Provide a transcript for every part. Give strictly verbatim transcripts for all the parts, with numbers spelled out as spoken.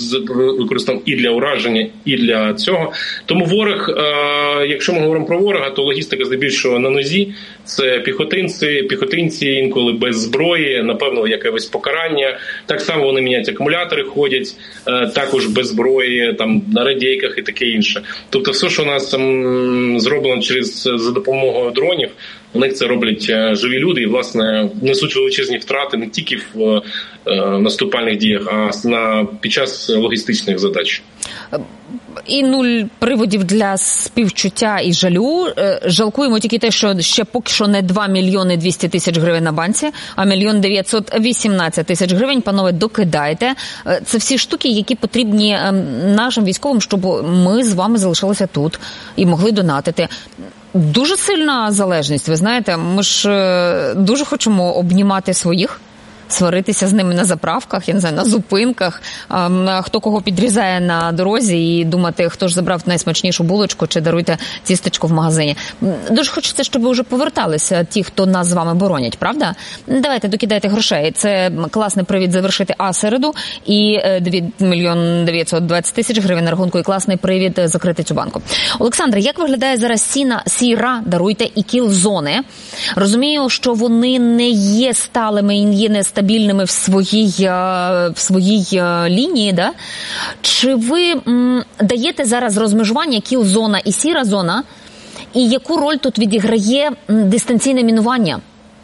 використовуємо і для ураження, і для цього. Тому ворог, якщо ми говоримо про ворога, то логістика здебільшого на нозі. Це піхотинці, піхотинці інколи без зброї, напевно, якесь покарання. Так само вони міняють акумулятори, ходять також без зброї, там на радійках і таке інше. Тобто все, що у нас там зроблено через за допомогою дронів, у них це роблять живі люди і, власне, несуть величезні втрати не тільки в е, наступальних діях, а на, під час логістичних задач. І нуль приводів для співчуття і жалю. Жалкуємо тільки те, що ще поки що не два мільйони двісті тисяч гривень на банці, а мільйон дев'ятсот вісімнадцять тисяч гривень. Панове, докидайте. Це всі штуки, які потрібні нашим військовим, щоб ми з вами залишилися тут і могли донатити. Дуже сильна залежність, ви знаєте. Ми ж дуже хочемо обнімати своїх, сваритися з ними на заправках, я не знаю, на зупинках, хто кого підрізає на дорозі і думати, хто ж забрав найсмачнішу булочку чи даруйте тістечко в магазині. Дуже хочеться, щоб ви вже поверталися ті, хто нас з вами боронять, правда? Давайте, докидайте грошей. Це класний привід завершити А-середу і мільйон дев'ятсот двадцять тисяч гривень на рахунку, і класний привід закрити цю банку. Олександр, як виглядає зараз ціна сіра, даруйте, і кіл-зони? Розумію, що вони не є сталими і є не стабільними в своїй, в своїй лінії, да? Чи ви м, даєте зараз розмежування кіл-зона і сіра зона? І яку роль тут відіграє дистанційне мінування?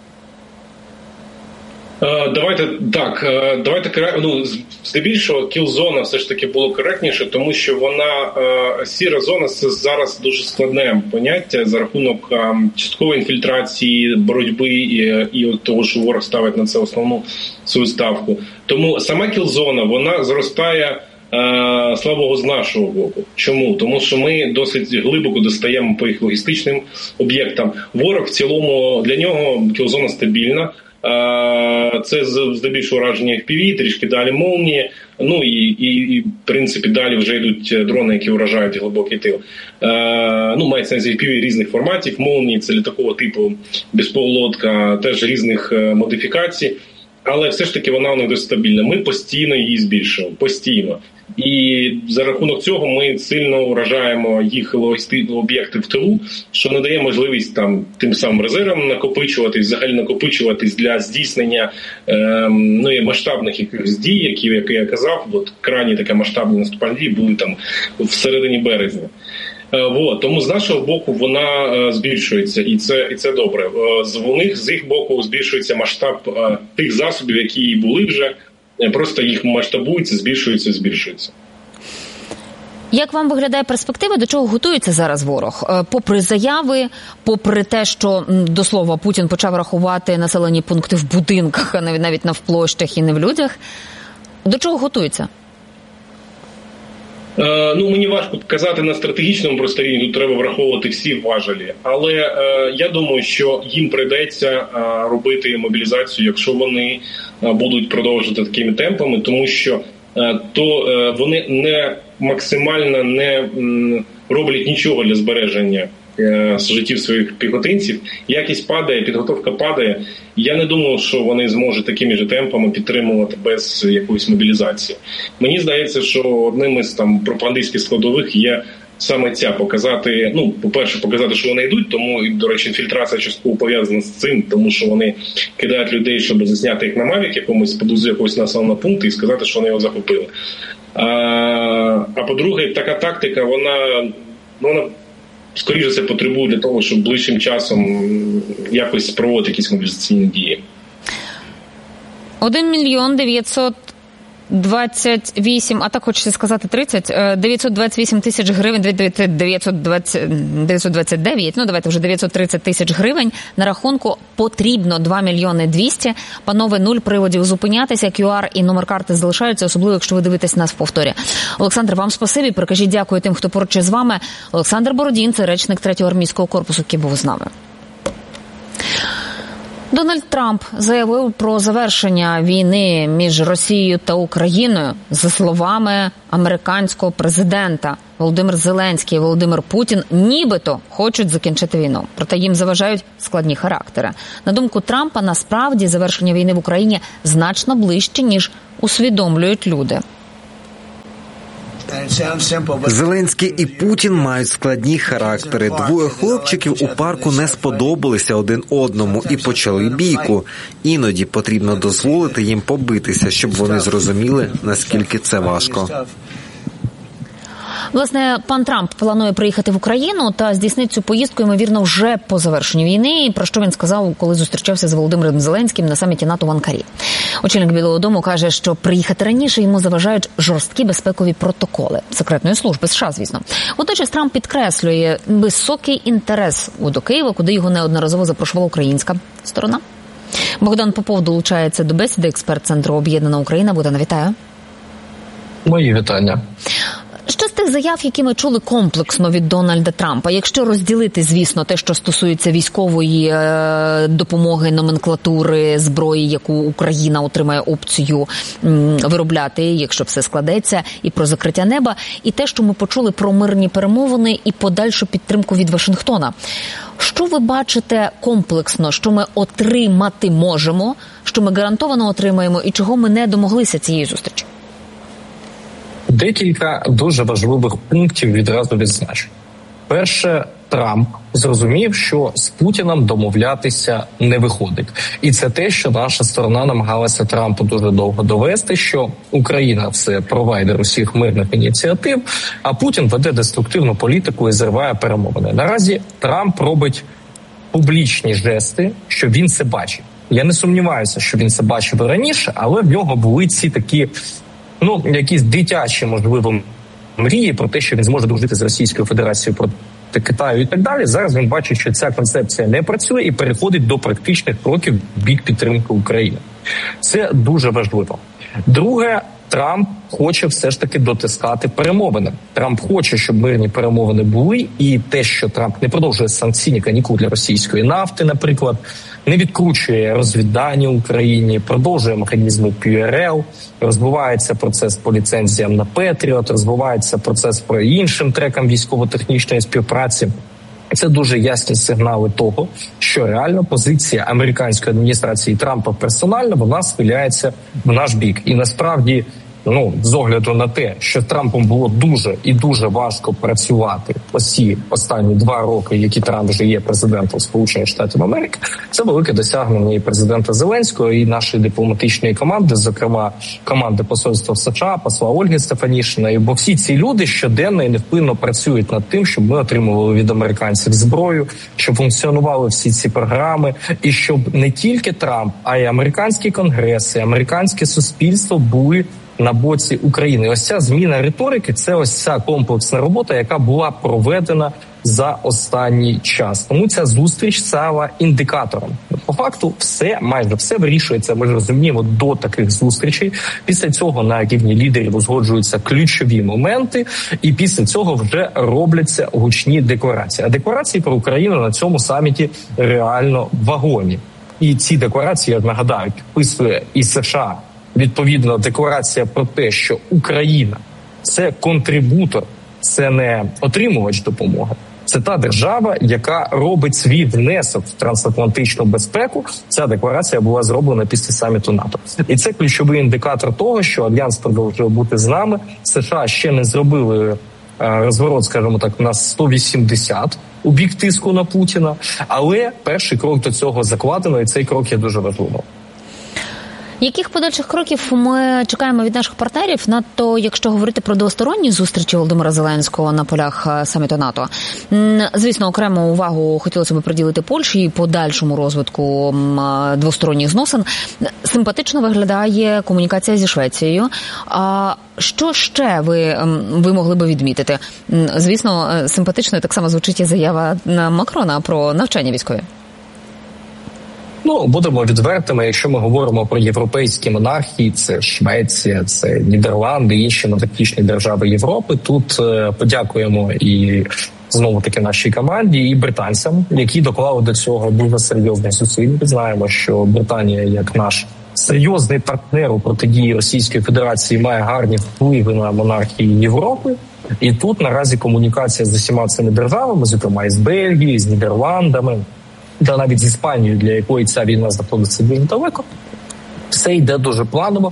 Давайте так, давайте ну, здебільшого кіл-зона все ж таки було коректніше, тому що вона сіра зона це зараз дуже складне поняття за рахунок часткової інфільтрації, боротьби і, і от того, що ворог ставить на це основну свою ставку. Тому сама кіл-зона, вона зростає слабого з нашого боку. Чому? Тому що ми досить глибоко достаємо по їх логістичним об'єктам. Ворог в цілому, для нього кіл-зона стабільна. Це здебільшого ураження еф пі ві, трішки далі молнії, ну і, і, і в принципі далі вже йдуть дрони, які вражають глибокий тил. Ну, мається на еф пі ві різних форматів, молнії це літакового типу, безпілотка, теж різних модифікацій, але все ж таки вона у них досить стабільна. Ми постійно її збільшуємо, постійно. І за рахунок цього ми сильно вражаємо їх об'єкти в тилу, що надає можливість там тим самим резервам накопичуватись, взагалі накопичуватись для здійснення е, ну, і масштабних якихось дій, які, як я казав, от крайні таке масштабні наступальні дії були там в середині березня. Е, от, тому з нашого боку вона е, збільшується, і це, і це добре. Е, з, у них, з їх боку збільшується масштаб е, тих засобів, які були вже. Просто їх масштабуються, збільшуються, збільшуються. Як вам виглядає перспектива, до чого готується зараз ворог? Попри заяви, попри те, що, до слова, Путін почав рахувати населені пункти в будинках, а не навіть не в площах і не в людях, до чого готується? Е, ну, мені важко казати на стратегічному просто рівні, тут треба враховувати всі важелі. Але е, я думаю, що їм прийдеться е, робити мобілізацію, якщо вони е, будуть продовжувати такими темпами, тому що е, то е, вони не максимально не м, роблять нічого для збереження е, життів своїх піхотинців. Якість падає, підготовка падає. Я не думав, що вони зможуть такими ж темпами підтримувати без якоїсь мобілізації. Мені здається, що одним із там пропагандистських складових є саме ця показати, ну, по-перше, показати, що вони йдуть, тому, до речі, інфільтрація частково пов'язана з цим, тому що вони кидають людей, щоб засняти їх на Мавік, якомусь поблизу якогось населеного пункту і сказати, що вони його захопили. А, а по-друге, така тактика, вона, ну, вона скоріше це потребує для того, щоб ближчим часом якось проводити якісь мобілізаційні дії. Один мільйон дев'ятсот двадцять вісім, а так хочеться сказати тридцять, дев'ятсот двадцять вісім тисяч гривень, дев'ятсот двадцять дев'ять, ну давайте вже дев'ятсот тридцять тисяч гривень на рахунку, потрібно два мільйони двісті. Панове, нуль приводів зупинятися, кю ар і номер карти залишаються, особливо якщо ви дивитесь нас в повторі. Олександр, вам спасибі, перекажіть дякую тим, хто поруч з вами. Олександр Бородін, це речник третього армійського корпусу, який був з нами. Дональд Трамп заявив про завершення війни між Росією та Україною. За словами американського президента, Володимир Зеленський і Володимир Путін нібито хочуть закінчити війну. Проте їм заважають складні характери. На думку Трампа, насправді завершення війни в Україні значно ближче, ніж усвідомлюють люди. Зеленський і Путін мають складні характери. Двоє хлопчиків у парку не сподобалися один одному і почали бійку. Іноді потрібно дозволити їм побитися, щоб вони зрозуміли, наскільки це важко. Власне, пан Трамп планує приїхати в Україну та здійснити цю поїздку, ймовірно, вже по завершенню війни, про що він сказав, коли зустрічався з Володимиром Зеленським на саміті НАТО в Анкарі. Очільник Білого дому каже, що приїхати раніше йому заважають жорсткі безпекові протоколи секретної служби США, звісно. Водночас Трамп підкреслює високий інтерес до Києва, куди його неодноразово запрошувала українська сторона. Богдан Попов долучається до бесіди, експерт Центру «Об'єднана Україна». Богдане, вітаю. Мої вітання. Що з тих заяв, які ми чули комплексно від Дональда Трампа, якщо розділити, звісно, те, що стосується військової е, допомоги, номенклатури, зброї, яку Україна отримає опцію м, виробляти, якщо все складеться, і про закриття неба, і те, що ми почули про мирні перемовини і подальшу підтримку від Вашингтона. Що ви бачите комплексно, що ми отримати можемо, що ми гарантовано отримаємо і чого ми не домоглися цієї зустрічі? Декілька дуже важливих пунктів відразу відзначу. Перше, Трамп зрозумів, що з Путіним домовлятися не виходить. І це те, що наша сторона намагалася Трампу дуже довго довести, що Україна – це провайдер усіх мирних ініціатив, а Путін веде деструктивну політику і зриває перемовини. Наразі Трамп робить публічні жести, що він це бачить. Я не сумніваюся, що він це бачив і раніше, але в нього були ці такі ну, якісь дитячі, можливо, мрії про те, що він зможе дружити з Російською Федерацією проти Китаю і так далі. Зараз він бачить, що ця концепція не працює і переходить до практичних кроків в бік підтримки України. Це дуже важливо. Друге, Трамп хоче все ж таки дотискати перемовини. Трамп хоче, щоб мирні перемовини були, і те, що Трамп не продовжує санкційні канікули для російської нафти, наприклад, не відкручує розвіддані Україні, продовжує механізми пі ар ел, розвивається процес по ліцензіям на Петріот, розвивається процес по іншим трекам військово-технічної співпраці. Це дуже ясні сигнали того, що реально позиція американської адміністрації Трампа персонально, вона схиляється в наш бік. І насправді, ну, з огляду на те, що Трампом було дуже і дуже важко працювати усі останні два роки, які Трамп вже є президентом Сполучених Штатів Америки, це велике досягнення і президента Зеленського, і нашої дипломатичної команди, зокрема команди посольства в США, посла Ольги Стефанішиної, бо всі ці люди щоденно і невпинно працюють над тим, щоб ми отримували від американців зброю, щоб функціонували всі ці програми, і щоб не тільки Трамп, а й американські конгреси, американське суспільство були на боці України. Ось ця зміна риторики – це ось ця комплексна робота, яка була проведена за останній час. Тому ця зустріч стала індикатором. По факту все, майже все вирішується, ми ж розуміємо, до таких зустрічей. Після цього на рівні лідерів узгоджуються ключові моменти, і після цього вже робляться гучні декларації. А декларації про Україну на цьому саміті реально вагомі. І ці декларації, я нагадаю, підписує і США. Відповідно, декларація про те, що Україна – це контрибутор, це не отримувач допомоги. Це та держава, яка робить свій внесок в трансатлантичну безпеку. Ця декларація була зроблена після саміту НАТО. І це ключовий індикатор того, що Альянс продовжує бути з нами. США ще не зробили розворот, скажімо так, на сто вісімдесят у бік тиску на Путіна. Але перший крок до цього закладено, і цей крок є дуже важливим. Яких подальших кроків ми чекаємо від наших партнерів, надто якщо говорити про двосторонні зустрічі Володимира Зеленського на полях саміту НАТО? Звісно, окрему увагу хотілося б приділити Польщі і подальшому розвитку двосторонніх зносин. Симпатично виглядає комунікація зі Швецією. А що ще ви, ви могли би відмітити? Звісно, симпатично так само звучить і заява Макрона про навчання військові. Ну, будемо відвертими, якщо ми говоримо про європейські монархії, це Швеція, це Нідерланди, інші монархічні держави Європи. Тут е, подякуємо і знову-таки нашій команді, і британцям, які доклали до цього дуже серйозних зусиль. Ми знаємо, що Британія, як наш серйозний партнер у протидії Російської Федерації, має гарні впливи на монархії Європи. І тут наразі комунікація з усіма цими державами, зокрема із Бельгією, з Нідерландами, та навіть з Іспанією, для якої ця війна знаходиться дуже далеко, все йде дуже планово.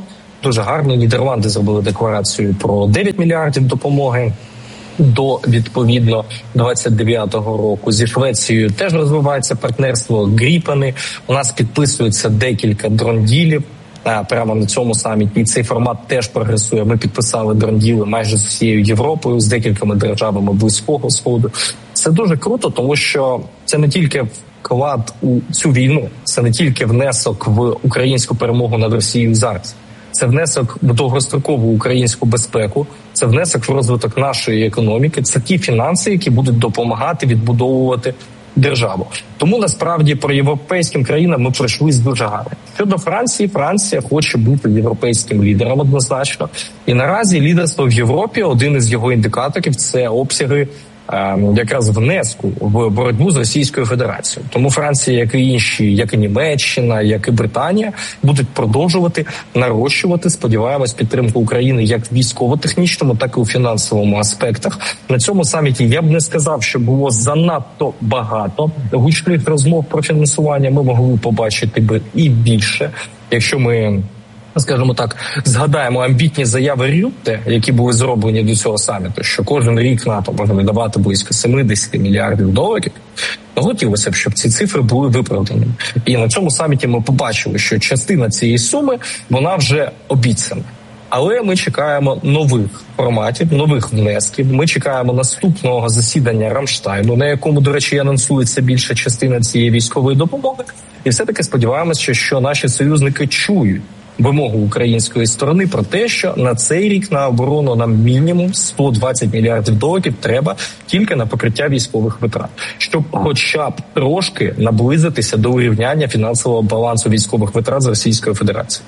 дуже гарно. Нідерланди зробили декларацію про дев'ять мільярдів допомоги до, відповідно, двадцять дев'ятого року. Зі Швецією теж розвивається партнерство. Гріпани. У нас підписується декілька дронділів прямо на цьому саміті. І цей формат теж прогресує. Ми підписали дронділи майже з всією Європою, з декількома державами Близького Сходу. Це дуже круто, тому що це не тільки вклад у цю війну, це не тільки внесок в українську перемогу над Росією зараз. Це внесок в довгострокову українську безпеку, це внесок в розвиток нашої економіки, це ті фінанси, які будуть допомагати відбудовувати державу. Тому, насправді, про європейським країнам ми пройшлись дуже гарно. Щодо Франції, Франція хоче бути європейським лідером однозначно. І наразі лідерство в Європі, один із його індикаторів – це обсяги якраз внеску в боротьбу з Російською Федерацією. Тому Франція, як і інші, як і Німеччина, як і Британія, будуть продовжувати нарощувати, сподіваємось, підтримку України як в військово-технічному, так і у фінансовому аспектах. На цьому саміті я б не сказав, що було занадто багато гучних розмов про фінансування. Ми могли побачити би і більше, якщо ми, скажімо так, згадаємо амбітні заяви Рютте, які були зроблені до цього саміту, що кожен рік НАТО може видавати близько сімдесят мільярдів доларів. Хотілося б, щоб ці цифри були виправдані. І на цьому саміті ми побачили, що частина цієї суми, вона вже обіцяна. Але ми чекаємо нових форматів, нових внесків. Ми чекаємо наступного засідання Рамштайну, на якому, до речі, анонсується більша частина цієї військової допомоги. І все-таки сподіваємося, що наші союзники чують вимогу української сторони про те, що на цей рік на оборону нам мінімум сто двадцять мільярдів доларів треба тільки на покриття військових витрат, щоб хоча б трошки наблизитися до урівняння фінансового балансу військових витрат з Російською Федерацією.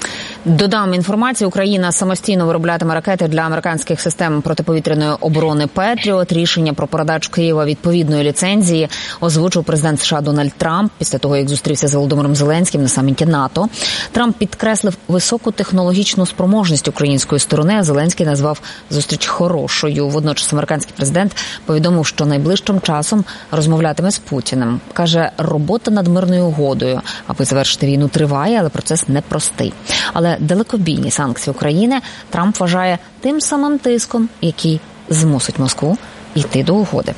Додам інформацію, Україна самостійно вироблятиме ракети для американських систем протиповітряної оборони «Петріот». Рішення про передачу Києва відповідної ліцензії озвучив президент США Дональд Трамп після того, як зустрівся з Володимиром Зеленським на саміті НАТО. Трамп підкреслив високу технологічну спроможність української сторони, а Зеленський назвав зустріч хорошою. Водночас американський президент повідомив, що найближчим часом розмовлятиме з Путіним. Каже, робота над мирною угодою, аби завершити війну, триває, але процес непростий. Але далекобійні санкції України Трамп вважає тим самим тиском, який змусить Москву йти до угоди.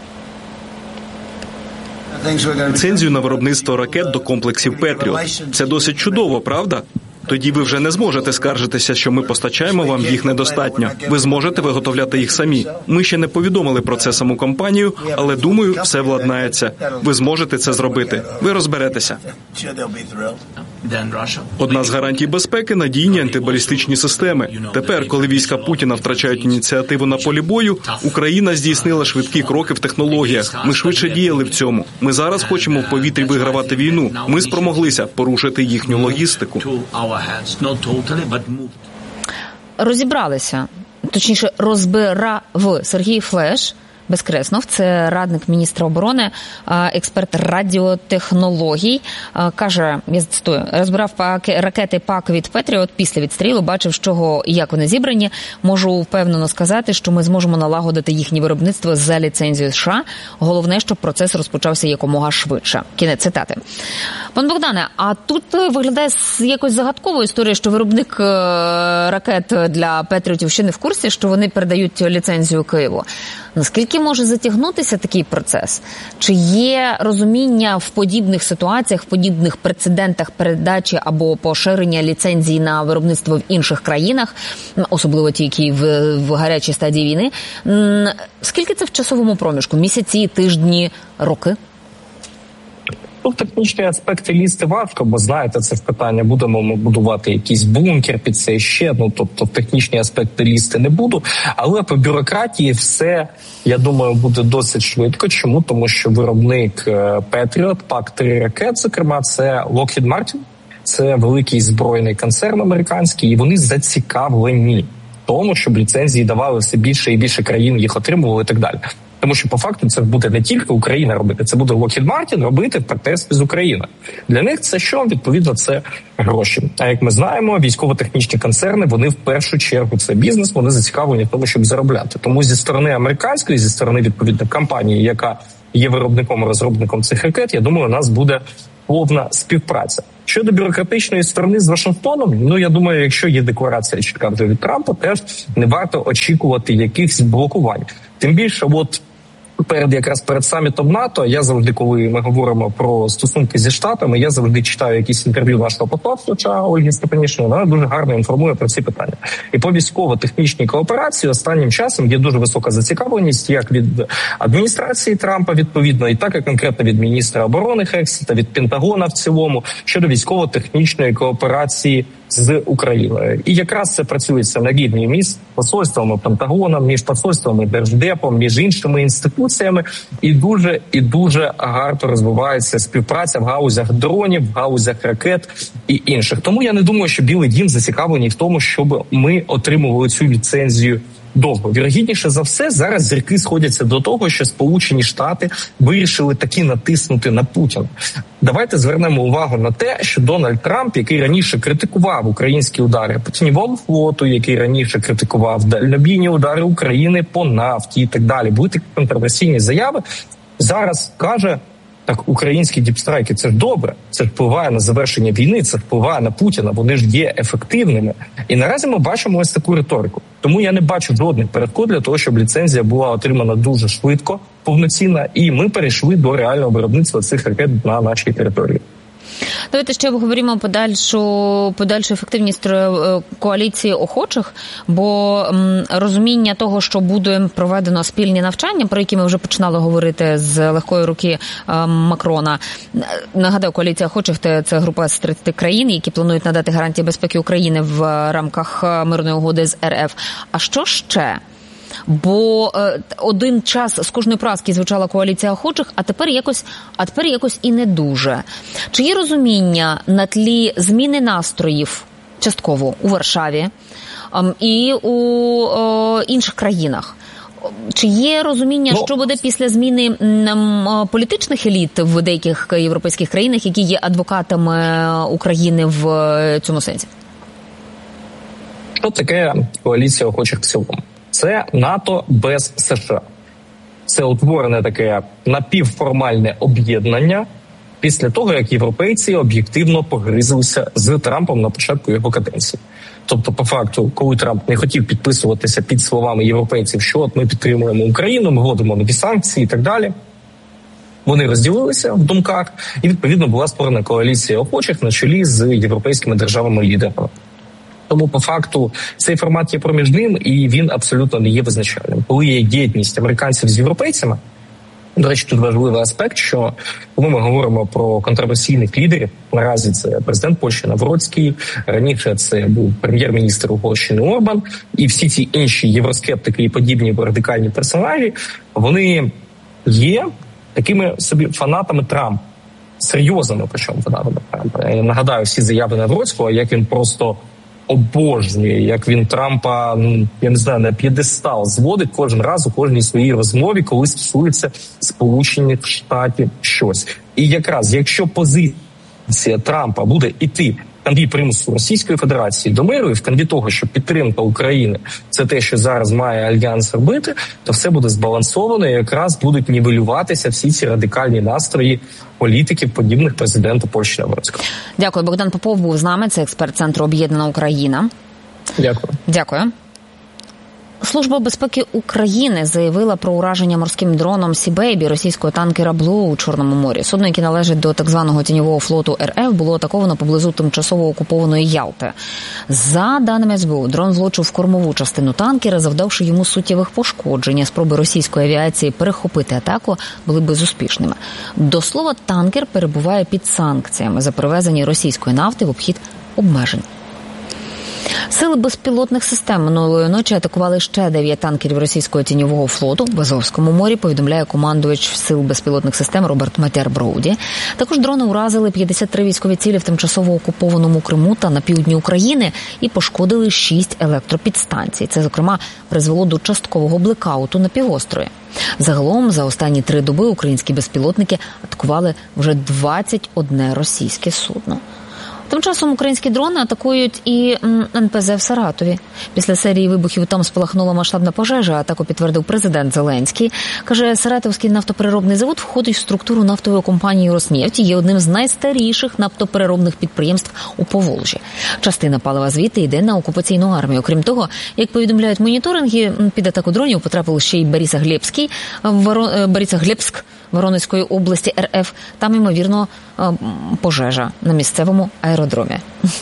Ліцензію на виробництво ракет до комплексів «Петріот». Це досить чудово, правда? Тоді ви вже не зможете скаржитися, що ми постачаємо вам їх недостатньо. Ви зможете виготовляти їх самі. Ми ще не повідомили про це саму компанію, але, думаю, все владнається. Ви зможете це зробити. Ви розберетеся. Одна з гарантій безпеки – надійні антибалістичні системи. Тепер, коли війська Путіна втрачають ініціативу на полі бою, Україна здійснила швидкі кроки в технологіях. Ми швидше діяли в цьому. Ми зараз хочемо в повітрі вигравати війну. Ми спромоглися порушити їхню логістику. Розібралися, точніше розбирав Сергій Флеш, Безкреснов, це радник міністра оборони, експерт радіотехнологій, каже, я цитую, розбирав ракети ПАК від «Петріот» після відстрілу, бачив, з чого і як вони зібрані. Можу впевнено сказати, що ми зможемо налагодити їхнє виробництво за ліцензією США. Головне, щоб процес розпочався якомога швидше. Кінець цитати. Пан Богдане, а тут виглядає якось загадковою історія, що виробник ракет для «Петріотів» ще не в курсі, що вони передають ліцензію Києву. Наскільки може затягнутися такий процес? Чи є розуміння в подібних ситуаціях, в подібних прецедентах передачі або поширення ліцензій на виробництво в інших країнах, особливо ті, які в, в гарячій стадії війни? Скільки це в часовому проміжку? Місяці, тижні, роки? Ну, в технічні аспекти лізти важко, бо, знаєте, це питання, будемо ми будувати якийсь бункер під це ще, ну, тобто в технічні аспекти лізти не буду, але по бюрократії все, я думаю, буде досить швидко. Чому? Тому що виробник Patriot, пак три ракет, зокрема, це Lockheed Martin, це великий збройний концерн американський, і вони зацікавлені в тому, щоб ліцензії давали все більше і більше країн, їх отримували і так далі. Тому що, по факту, це буде не тільки Україна робити, це буде Lockheed Martin робити в партнерстві з Україною. Для них це що? Відповідно, це гроші. А як ми знаємо, військово-технічні концерни, вони в першу чергу це бізнес, вони зацікавлені в тому, щоб заробляти. Тому зі сторони американської, зі сторони, відповідно, компанії, яка є виробником, розробником цих ракет, я думаю, у нас буде повна співпраця. Щодо бюрократичної сторони з Вашингтоном, ну, я думаю, якщо є декларація чітка від Трампа, теж не варто очікувати якихось блокувань. Тим більше, от перед якраз перед самітом НАТО, я завжди, коли ми говоримо про стосунки зі Штатами, я завжди читаю якісь інтерв'ю нашого посла Ольги Степанішиної, вона дуже гарно інформує про ці питання. І по військово-технічній кооперації останнім часом є дуже висока зацікавленість як від адміністрації Трампа, відповідно, і так і конкретно від міністра оборони Хексета, від Пентагона в цілому, щодо військово-технічної кооперації з Україною. І якраз це працюється на рівні між посольствами Пентагоном, між посольствами Держдепом, між іншими інституціями. І дуже, і дуже гарно розвивається співпраця в гаузях дронів, в гаузях ракет і інших. Тому я не думаю, що Білий дім зацікавлений в тому, щоб ми отримували цю ліцензію довго. Вірогідніше за все, зараз зірки сходяться до того, що Сполучені Штати вирішили таки натиснути на Путіна. Давайте звернемо увагу на те, що Дональд Трамп, який раніше критикував українські удари по тіньовому флоту, який раніше критикував дальнобійні удари України по нафті і так далі, були такі контроверсійні заяви, зараз каже: так, українські діпстрайки – це ж добре, це впливає на завершення війни, це впливає на Путіна, вони ж є ефективними. І наразі ми бачимо ось таку риторику. Тому я не бачу жодних перешкод для того, щоб ліцензія була отримана дуже швидко, повноцінна, і ми перейшли до реального виробництва цих ракет на нашій території. Давайте ще обговоримо подальшу, подальшу ефективність коаліції охочих, бо м, розуміння того, що буде проведено спільні навчання, про які ми вже починали говорити з легкої руки е, Макрона. Нагадаю, коаліція охочих – це група з тридцяти країн, які планують надати гарантії безпеки України в рамках мирної угоди з РФ. А що ще? Бо е, один час з кожної праски звучала коаліція охочих, а тепер якось, а тепер якось і не дуже. Чи є розуміння на тлі зміни настроїв частково у Варшаві е, і у е, інших країнах? Чи є розуміння, ну, що буде після зміни м, політичних еліт в деяких європейських країнах, які є адвокатами України в цьому сенсі? Що таке коаліція охочих в цілому? Це НАТО без США. Це утворене таке напівформальне об'єднання після того, як європейці об'єктивно погризлися з Трампом на початку його каденції. Тобто, по факту, коли Трамп не хотів підписуватися під словами європейців, що от ми підтримуємо Україну, ми вводимо нові санкції і так далі, вони розділилися в думках, і, відповідно, була створена коаліція охочих на чолі з європейськими державами-лідерами. Тому, по факту, цей формат є проміжним, і він абсолютно не є визначальним. Коли є єдність американців з європейцями, до речі, тут важливий аспект, що коли ми говоримо про контроверсійних лідерів, наразі це президент Польщі Навроцький, раніше це був прем'єр-міністр Угорщини Орбан, і всі ці інші євроскептики і подібні радикальні персонажі, вони є такими собі фанатами Трампа. Серйозними, причому фанатами Трампа. Я нагадаю всі заяви Навроцького, як він просто обожнює, як він Трампа, я не знаю, на п'єдестал зводить кожен раз у кожній своїй розмові, коли стосується Сполучених Штатів щось. І якраз, якщо позиція Трампа буде йти в канві примусу Російської Федерації до миру і в канві того, що підтримка України – це те, що зараз має Альянс робити, то все буде збалансовано і якраз будуть нівелюватися всі ці радикальні настрої політиків, подібних президенту Польщі Навроцького. Дякую. Богдан Попов був з нами, це експерт Центру «Об'єднана Україна». Дякую. Дякую. Служба безпеки України заявила про ураження морським дроном «Сі-Бейбі» російського танкера «Блу» у Чорному морі. Судно, яке належить до так званого тіньового флоту РФ, було атаковано поблизу тимчасово окупованої Ялти. За даними ес бе у, дрон влучив в кормову частину танкера, завдавши йому суттєвих пошкоджень. Спроби російської авіації перехопити атаку були безуспішними. До слова, танкер перебуває під санкціями за перевезення російської нафти в обхід обмежень. Сили безпілотних систем минулої ночі атакували ще дев'ять танкерів російського тіньового флоту в Азовському морі, повідомляє командувач сил безпілотних систем Роберт Матер Броуді. Також дрони уразили п'ятдесят три військові цілі в тимчасово окупованому Криму та на півдні України і пошкодили шість електропідстанцій. Це, зокрема, призвело до часткового блекауту на півострові. Загалом, за останні три доби українські безпілотники атакували вже двадцять одне російське судно. Тим часом українські дрони атакують і ен пе зе в Саратові. Після серії вибухів там спалахнула масштабна пожежа, атаку підтвердив президент Зеленський. Каже, Саратовський нафтопереробний завод входить в структуру нафтової компанії «Роснефть» і є одним з найстаріших нафтопереробних підприємств у Поволжі. Частина палива звідти йде на окупаційну армію. Крім того, як повідомляють моніторинги, під атаку дронів потрапив ще й Борисоглебський, Борисоглебськ Воронезької області ер еф. Там, ймовірно, пожежа на місцевому аеродромі.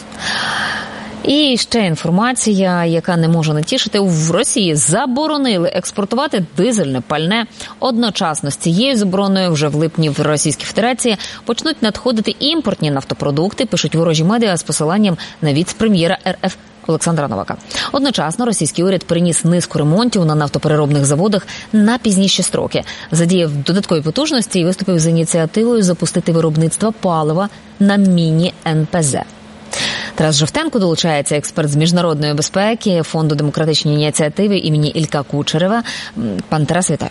І ще інформація, яка не може не тішити. В Росії заборонили експортувати дизельне пальне. Одночасно з цією забороною вже в липні в Російській Федерації почнуть надходити імпортні нафтопродукти, пишуть ворожі медіа з посиланням на віце-прем'єра ер еф Олександра Новака. Одночасно російський уряд приніс низку ремонтів на нафтопереробних заводах на пізніші строки. Задіяв додаткові потужності і виступив з ініціативою запустити виробництво палива на міні-ен пе зе. Тарас Жовтенко долучається, експерт з міжнародної безпеки Фонду демократичні ініціативи імені Ілька Кучерева. Пан Тарас, вітаю.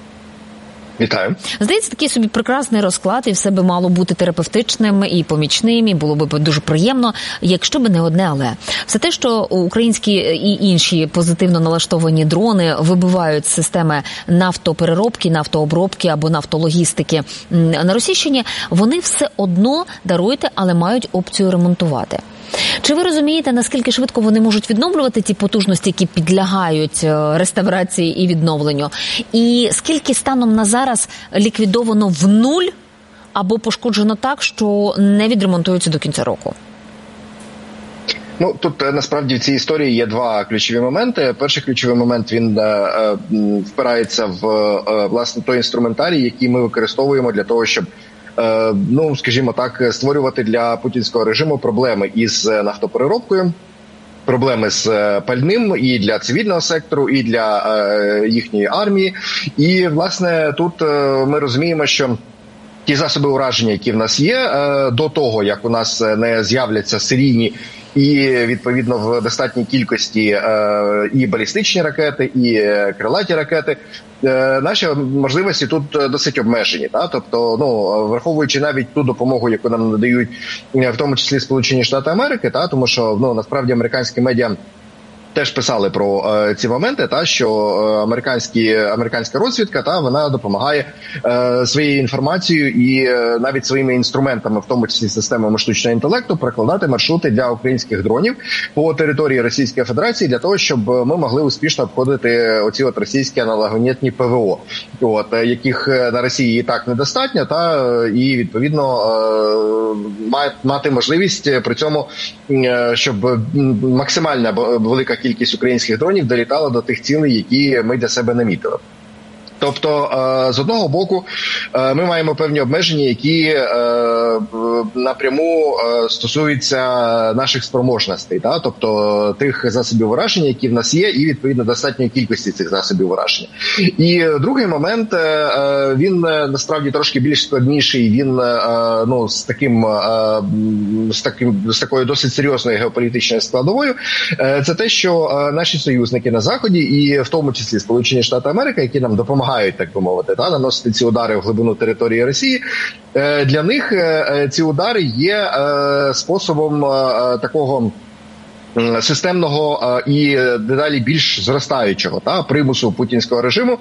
Вітаю. Здається, такий собі прекрасний розклад, і все би мало бути терапевтичним і помічним, і було б дуже приємно, якщо б не одне але. Все те, що українські і інші позитивно налаштовані дрони вибивають з системи нафтопереробки, нафтообробки або нафтологістики на Російщині, вони все одно, даруйте, але мають опцію ремонтувати. Чи ви розумієте, наскільки швидко вони можуть відновлювати ті потужності, які підлягають реставрації і відновленню? І скільки станом на зараз ліквідовано в нуль або пошкоджено так, що не відремонтуються до кінця року? Ну, тут насправді в цій історії є два ключові моменти. Перший ключовий момент, він е, впирається в е, власне той інструментарій, який ми використовуємо для того, щоб ну, скажімо так, створювати для путінського режиму проблеми із нафтопереробкою, проблеми з пальним і для цивільного сектору, і для е, їхньої армії. І, власне, тут е, ми розуміємо, що ті засоби ураження, які в нас є, е, до того, як у нас не з'являться серійні і, відповідно, в достатній кількості е, і балістичні ракети, і крилаті ракети, е, наші можливості тут досить обмежені. Та? Тобто, ну, враховуючи навіть ту допомогу, яку нам надають, в тому числі Сполучені Штати Америки, та? Тому що, ну, насправді, американські медіа теж писали про е, ці моменти, та що е, американські американська розвідка, та вона допомагає е, своєю інформацією і е, навіть своїми інструментами, в тому числі системами штучного інтелекту, прокладати маршрути для українських дронів по території Російської Федерації для того, щоб ми могли успішно обходити оці от російські аналогонітні пе ве о, от яких на Росії і так недостатньо, та і відповідно е, мати можливість при цьому, е, щоб максимальна велика кількість українських дронів долітала до тих цілей, які ми для себе намітили. Тобто, з одного боку, ми маємо певні обмеження, які напряму стосуються наших спроможностей, та? Тобто тих засобів ураження, які в нас є, і, відповідно, достатньої кількості цих засобів ураження. І другий момент, він насправді трошки більш складніший, він ну, з, таким, з, таким, з такою досить серйозною геополітичною складовою, це те, що наші союзники на Заході, і в тому числі Сполучені Штати Америки, які нам допомагають, так би мовити, та, наносити ці удари в глибину території Росії, для них ці удари є способом такого системного і дедалі більш зростаючого та примусу путінського режиму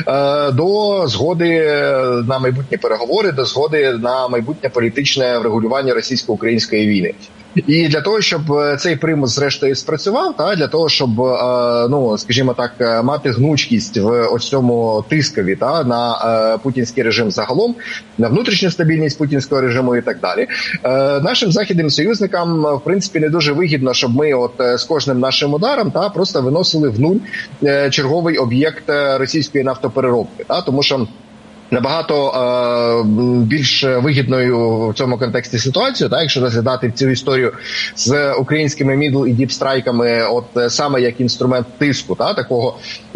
до згоди на майбутні переговори, до згоди на майбутнє політичне врегулювання російсько-української війни. І для того, щоб цей примус зрештою спрацював, та для того, щоб, ну, скажімо так, мати гнучкість в ось цьому тискові та на путінський режим загалом, на внутрішню стабільність путінського режиму і так далі, нашим західним союзникам, в принципі, не дуже вигідно, щоб ми от з кожним нашим ударом та просто виносили в нуль черговий об'єкт російської нафтопереробки, та тому що набагато е, більш вигідною в цьому контексті ситуацію, так, якщо розглядати цю історію з українськими мідл і діпстрайками, от саме як інструмент тиску, та, такого е,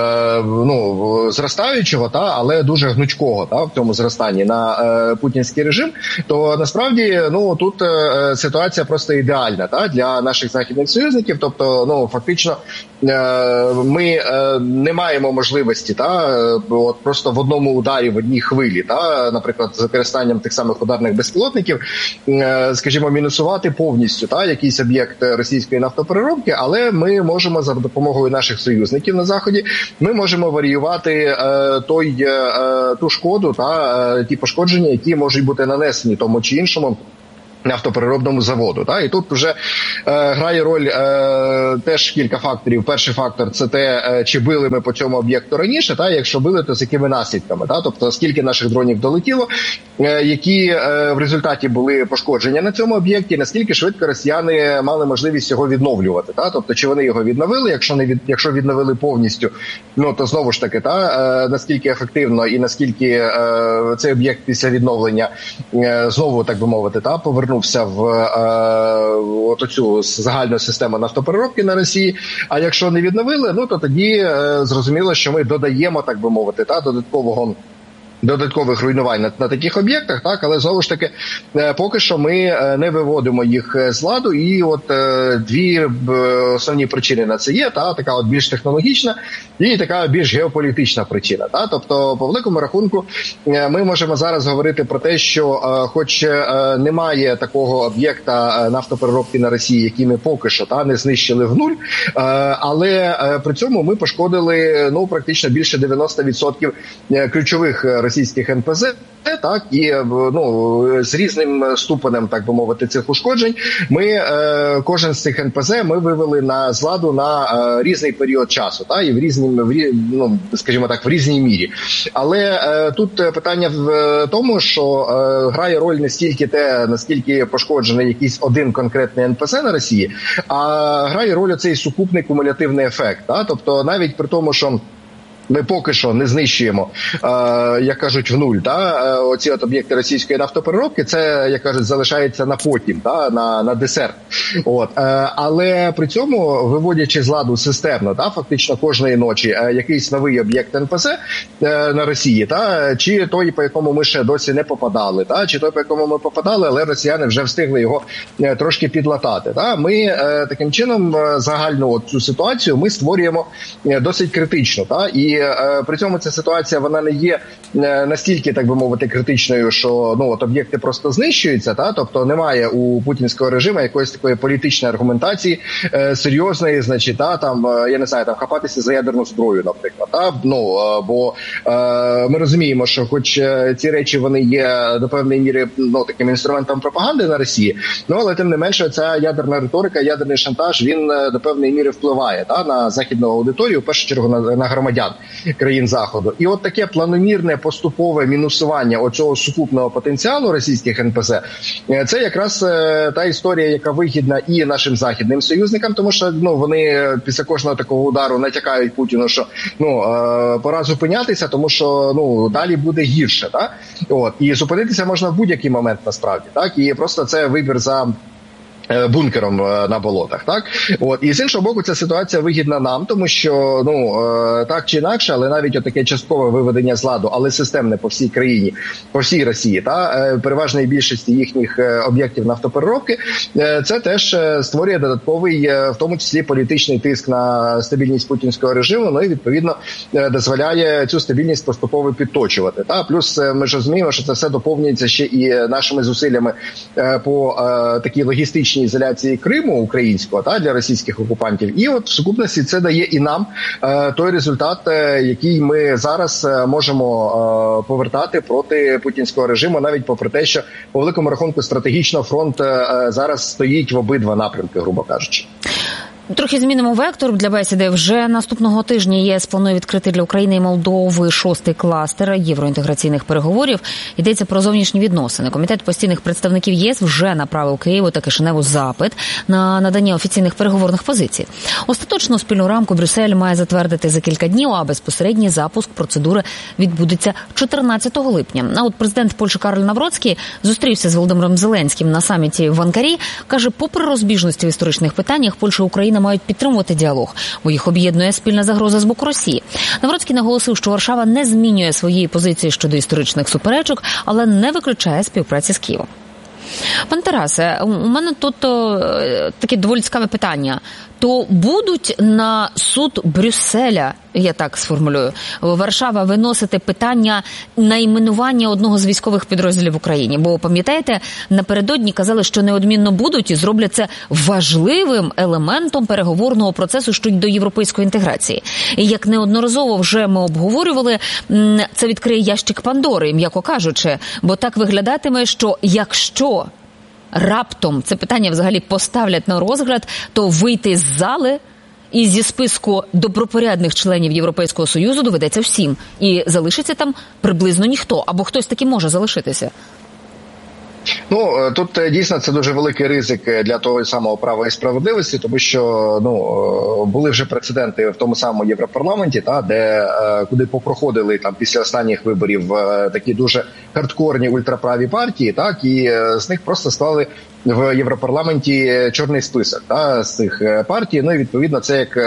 ну, зростаючого, та, але дуже гнучкого, та, в цьому зростанні на е, путінський режим, то насправді, ну, тут е, ситуація просто ідеальна, та, для наших західних союзників, тобто, ну, фактично е, ми е, не маємо можливості, та, от просто в одному ударі і в одній хвилі, та, наприклад, з використанням тих самих ударних безпілотників, скажімо, мінусувати повністю та, якийсь об'єкт російської нафтопереробки, але ми можемо за допомогою наших союзників на Заході, ми можемо варіювати е, той, е, ту шкоду та е, ті пошкодження, які можуть бути нанесені тому чи іншому нафтопереробному заводу. Та? І тут вже е, грає роль е, теж кілька факторів. Перший фактор – це те, е, чи били ми по цьому об'єкту раніше, та? Якщо били, то з якими наслідками. Та? Тобто, скільки наших дронів долетіло, е, які е, в результаті були пошкодження на цьому об'єкті, наскільки швидко росіяни мали можливість його відновлювати. Та? Тобто, чи вони його відновили, якщо не від, якщо відновили повністю, ну, то знову ж таки, та? Е, наскільки ефективно і наскільки е, цей об'єкт після відновлення е, знову, так би мовити, та? Повернув в е, оцю загальну систему нафтопереробки на Росії. А якщо не відновили, ну то тоді е, зрозуміло, що ми додаємо, так би мовити, та додаткового додаткових руйнувань на, на таких об'єктах, так, але знову ж таки е, поки що ми е, не виводимо їх з ладу, і от е, дві е, основні причини на це є, та, така от більш технологічна і така більш геополітична причина. Та, тобто, по великому рахунку, е, ми можемо зараз говорити про те, що е, хоч е, немає такого об'єкта нафтопереробки на Росії, який ми поки що та, не знищили в нуль, е, але е, при цьому ми пошкодили, ну, практично більше дев'яносто відсотків ключових російських ен пе зет, так, і, ну, з різним ступенем, так би мовити, цих ушкоджень, ми, е, кожен з цих ен пе зет ми вивели на з ладу на е, різний період часу, так, і в різній, в, ну, скажімо так, в різній мірі. Але е, тут питання в тому, що е, грає роль не стільки те, наскільки пошкоджений якийсь один конкретний ен пе зет на Росії, а грає роль оцей сукупний кумулятивний ефект, так, тобто навіть при тому, що ми поки що не знищуємо, е, як кажуть, в нуль, та, оці от об'єкти російської нафтопереробки, це, як кажуть, залишається на потім, та, на, на десерт. От. Е, але при цьому, виводячи з ладу системно, та, фактично кожної ночі, е, якийсь новий об'єкт ен пе зет е, на Росії, та, чи той, по якому ми ще досі не попадали, та, чи той, по якому ми попадали, але росіяни вже встигли його е, трошки підлатати. Та. Ми е, таким чином е, загальну от цю ситуацію ми створюємо е, досить критично, та, і при цьому ця ситуація, вона не є настільки, так би мовити, критичною, що, ну, от об'єкти просто знищуються, та, тобто немає у путінського режиму якоїсь такої політичної аргументації е, серйозної, значить, та, там, я не знаю, там хапатися за ядерну зброю, наприклад, та, ну, бо е, ми розуміємо, що хоч ці речі, вони є до певної міри, ну, таким інструментом пропаганди на Росії, ну, але тим не менше ця ядерна риторика, ядерний шантаж, він до певної міри впливає, та, на західну аудиторію, в першу чергу на, на громадян країн Заходу. І от таке планомірне поступове мінусування оцього сукупного потенціалу російських ен пе зет, це якраз та історія, яка вигідна і нашим західним союзникам, тому що, ну, вони після кожного такого удару натякають Путіну, що, ну, пора зупинятися, тому що, ну, далі буде гірше, так? От. І зупинитися можна в будь-який момент, насправді, так? І просто це вибір за бункером на болотах, так? От. І з іншого боку, ця ситуація вигідна нам, тому що, ну, так чи інакше, але навіть отаке часткове виведення з ладу, але системне по всій країні, по всій Росії, та переважної більшості їхніх об'єктів нафтопереробки, це теж створює додатковий, в тому числі, політичний тиск на стабільність путінського режиму, ну і, відповідно, дозволяє цю стабільність поступово підточувати. Та? Плюс ми ж розуміємо, що це все доповнюється ще і нашими зусиллями по такій логістичній ізоляції Криму українського, та, для російських окупантів. І от в сукупності це дає і нам е, той результат, е, який ми зараз е, можемо е, повертати проти путінського режиму, навіть попри те, що по великому рахунку стратегічно фронт е, зараз стоїть в обидва напрямки, грубо кажучи. Трохи змінимо вектор для бесіди. Вже наступного тижня ЄС планує відкрити для України і Молдови шостий кластер євроінтеграційних переговорів. Йдеться про зовнішні відносини. Комітет постійних представників ЄС вже направив Києву та Кишиневу запит на надання офіційних переговорних позицій. Остаточну спільну рамку Брюссель має затвердити за кілька днів, а безпосередній запуск процедури відбудеться чотирнадцятого липня. А от президент Польщі Карл Навроцький зустрівся з Володимиром Зеленським на саміті в Анкарі. Каже, попри розбіжності в історичних питаннях, Польща і Україна мають підтримувати діалог, бо їх об'єднує спільна загроза з боку Росії. Навроцький наголосив, що Варшава не змінює своєї позиції щодо історичних суперечок, але не виключає співпраці з Києвом. Пан Тарасе, у мене тут о, таке доволі цікаве питання. то будуть на суд Брюсселя, я так сформулюю, Варшава виносити питання найменування одного з військових підрозділів в Україні. Бо, пам'ятаєте, напередодні казали, що неодмінно будуть і зроблять це важливим елементом переговорного процесу щодо європейської інтеграції. І як неодноразово вже ми обговорювали, це відкриє ящик Пандори, м'яко кажучи, бо так виглядатиме, що якщо раптом це питання взагалі поставлять на розгляд, то вийти з зали і зі списку добропорядних членів Європейського Союзу доведеться всім. І залишиться там приблизно ніхто. Або хтось таки може залишитися. Ну, тут дійсно це дуже великий ризик для того самого права і справедливості, тому що ну були вже прецеденти в тому самому Європарламенті, та де куди попроходили там після останніх виборів такі дуже хардкорні ультраправі партії, так і з них просто склали в Європарламенті чорний список та з цих партій. Ну і відповідно це як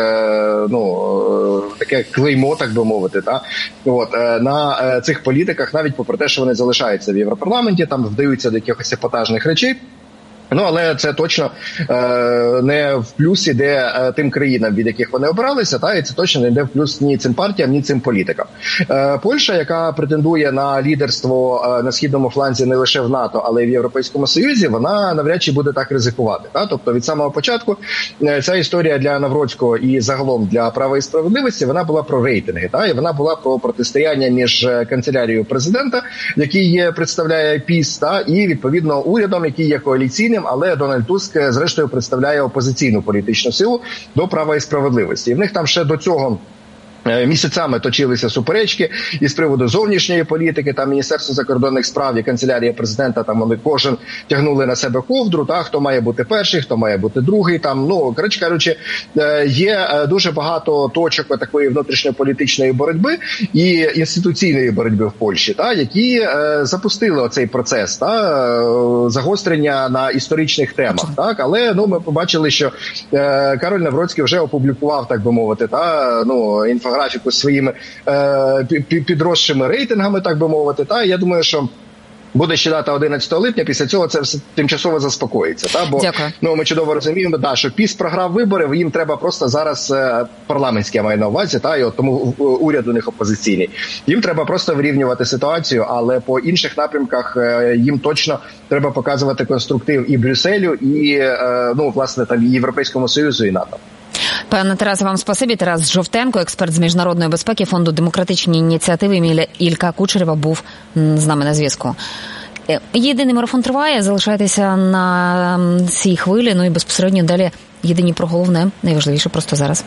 ну таке клеймо, так би мовити, та от на цих політиках, навіть попри те, що вони залишаються в Європарламенті, там вдаються до якихось епатажних речей. Ну, але це точно е, не в плюс іде е, тим країнам, від яких вони обиралися, та і це точно не йде в плюс ні цим партіям, ні цим політикам. Е, Польща, яка претендує на лідерство е, на східному фланзі не лише в НАТО, але й в Європейському Союзі, вона навряд чи буде так ризикувати. Та? Тобто від самого початку е, ця історія для Навроцького і загалом для права і справедливості, вона була про рейтинги, та? І вона була про протистояння між канцелярією президента, який є, представляє ПіС, та? І відповідно урядом, який є коаліційним, але Дональд Туск, зрештою, представляє опозиційну політичну силу до права і справедливості. І в них там ще до цього місяцями точилися суперечки із приводу зовнішньої політики, там Міністерство закордонних справ і канцелярія президента, там вони кожен тягнули на себе ковдру, та хто має бути перший, хто має бути другий, там, ну, коротше кажучи, є дуже багато точок такої внутрішньополітичної боротьби і інституційної боротьби в Польщі, та, які запустили оцей процес, та, загострення на історичних темах, так, але, ну, ми побачили, що Кароль Навроцький вже опублікував, так би мовити, та, ну, інформацію графіку своїми е, підросшими рейтингами, так би мовити. Та я думаю, що буде ще дата одинадцятого липня, після цього це все тимчасово заспокоїться. Та? Бо ну, ми чудово розуміємо, да, що ПіС програв вибори, їм треба просто зараз е, парламентські, я маю на увазі, та, і от тому уряд у них опозиційний. Їм треба просто вирівнювати ситуацію, але по інших напрямках е, їм точно треба показувати конструктив і Брюсселю, і, е, ну, власне, там, і Європейському Союзу, і НАТО. Пане Тарасе, вам спасибі. Тарас Жовтенко, експерт з міжнародної безпеки Фонду демократичні ініціативи Ілька Кучерєва був з нами на зв'язку. Єдиний марафон триває, залишайтеся на цій хвилі, ну і безпосередньо далі єдині про головне, найважливіше просто зараз.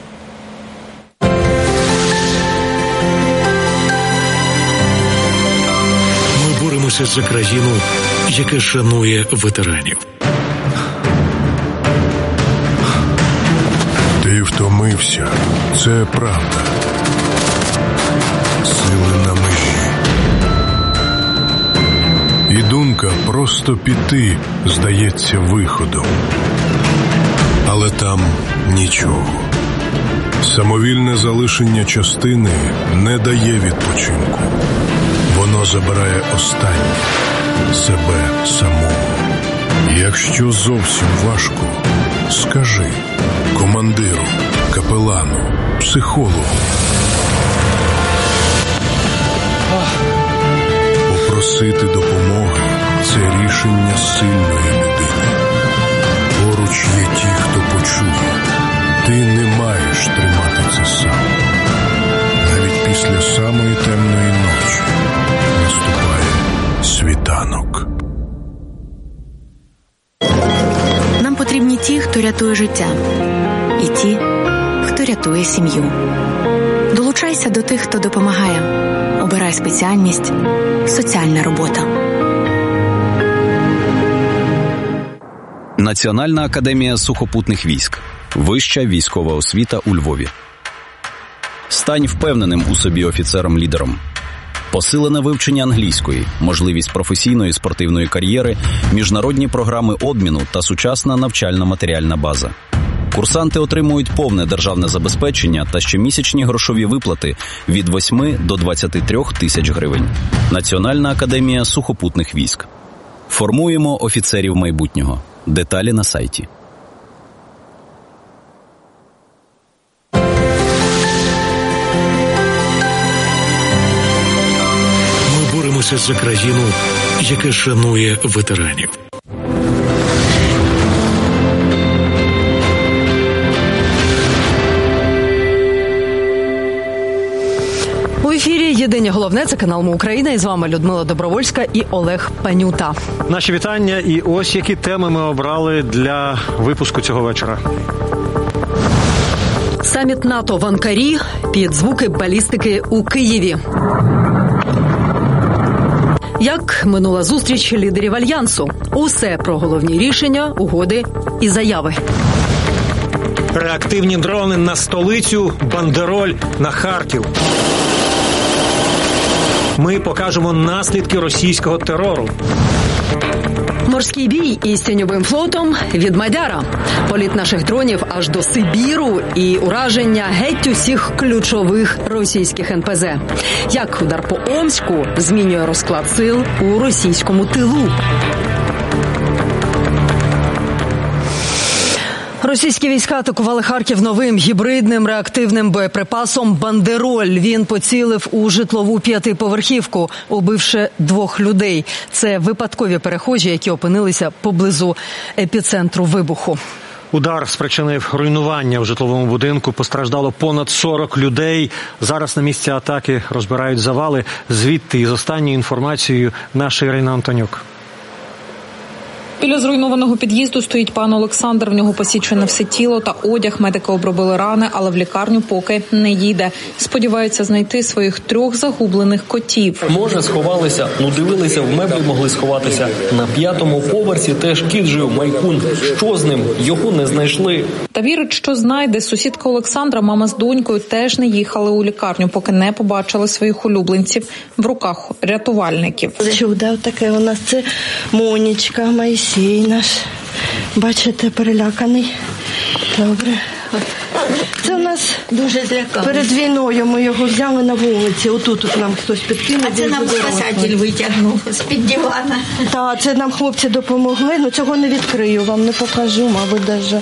Ми боремося за країну, яка шанує ветеранів. Ти втомився. Це правда. Сили на межі. І думка просто піти здається виходом. Але там нічого. Самовільне залишення частини не дає відпочинку. Воно забирає останнє – себе самого. Якщо зовсім важко, скажи командиру, капелану, психологу. Попросити допомоги – це рішення сильної людини. Поруч є ті, хто почує. Ти не маєш тримати це сам. Навіть після самої темної ночі наступає світанок. Нам потрібні ті, хто рятує життя. І ті, хто рятує сім'ю. Долучайся до тих, хто допомагає. Обирай спеціальність «Соціальна робота». Національна академія сухопутних військ. Вища військова освіта у Львові. Стань впевненим у собі офіцером-лідером. Посилене вивчення англійської, можливість професійної спортивної кар'єри, міжнародні програми обміну та сучасна навчально-матеріальна база. Курсанти отримують повне державне забезпечення та щомісячні грошові виплати від восьми до двадцяти трьох тисяч гривень. Національна академія сухопутних військ. Формуємо офіцерів майбутнього. Деталі на сайті. Борімося за країну, яка шанує ветеранів. У ефірі «Єдине головне» – це канал «Ми Україна». І з вами Людмила Добровольська і Олег Панюта. Наші вітання. І ось які теми ми обрали для випуску цього вечора. Саміт НАТО в Анкарі під звуки балістики у Києві. Як минула зустріч лідерів Альянсу? Усе про головні рішення, угоди і заяви. Реактивні дрони на столицю, бандероль на Харків. Ми покажемо наслідки російського терору. Морський бій із тіньовим флотом від Мадяра. Політ наших дронів аж до Сибіру і ураження геть усіх ключових російських ен пе зе. Як удар по Омську змінює розклад сил у російському тилу. Російські війська атакували Харків новим гібридним реактивним боєприпасом «Бандероль». Він поцілив у житлову п'ятиповерхівку, убивши двох людей. Це випадкові перехожі, які опинилися поблизу епіцентру вибуху. Удар спричинив руйнування в житловому будинку. Постраждало понад сорок людей. Зараз на місці атаки розбирають завали. Звідти із останньою інформацією наша Ірина Антонюк. Біля зруйнованого під'їзду стоїть пан Олександр. В нього посічене все тіло та одяг. Медики обробили рани, але в лікарню поки не їде. Сподіваються знайти своїх трьох загублених котів. Може, сховалися. Ну, дивилися, в меблі могли сховатися. На п'ятому поверсі теж кіт жив, Майкун. Що з ним? Його не знайшли. Та вірить, що знайде. Сусідка Олександра, мама з донькою, теж не їхали у лікарню, поки не побачили своїх улюбленців в руках рятувальників. Чудо таке у нас, це Монічка, Моїсій наш. Бачите, переляканий. Добре. Це у нас дуже злякали. Перед війною ми його взяли на вулиці. Отут тут нам хтось підкинув. А це нам спасатель витягнув з-під дивана. Так, це нам хлопці допомогли. Ну цього не відкрию, вам не покажу, мабуть, даже.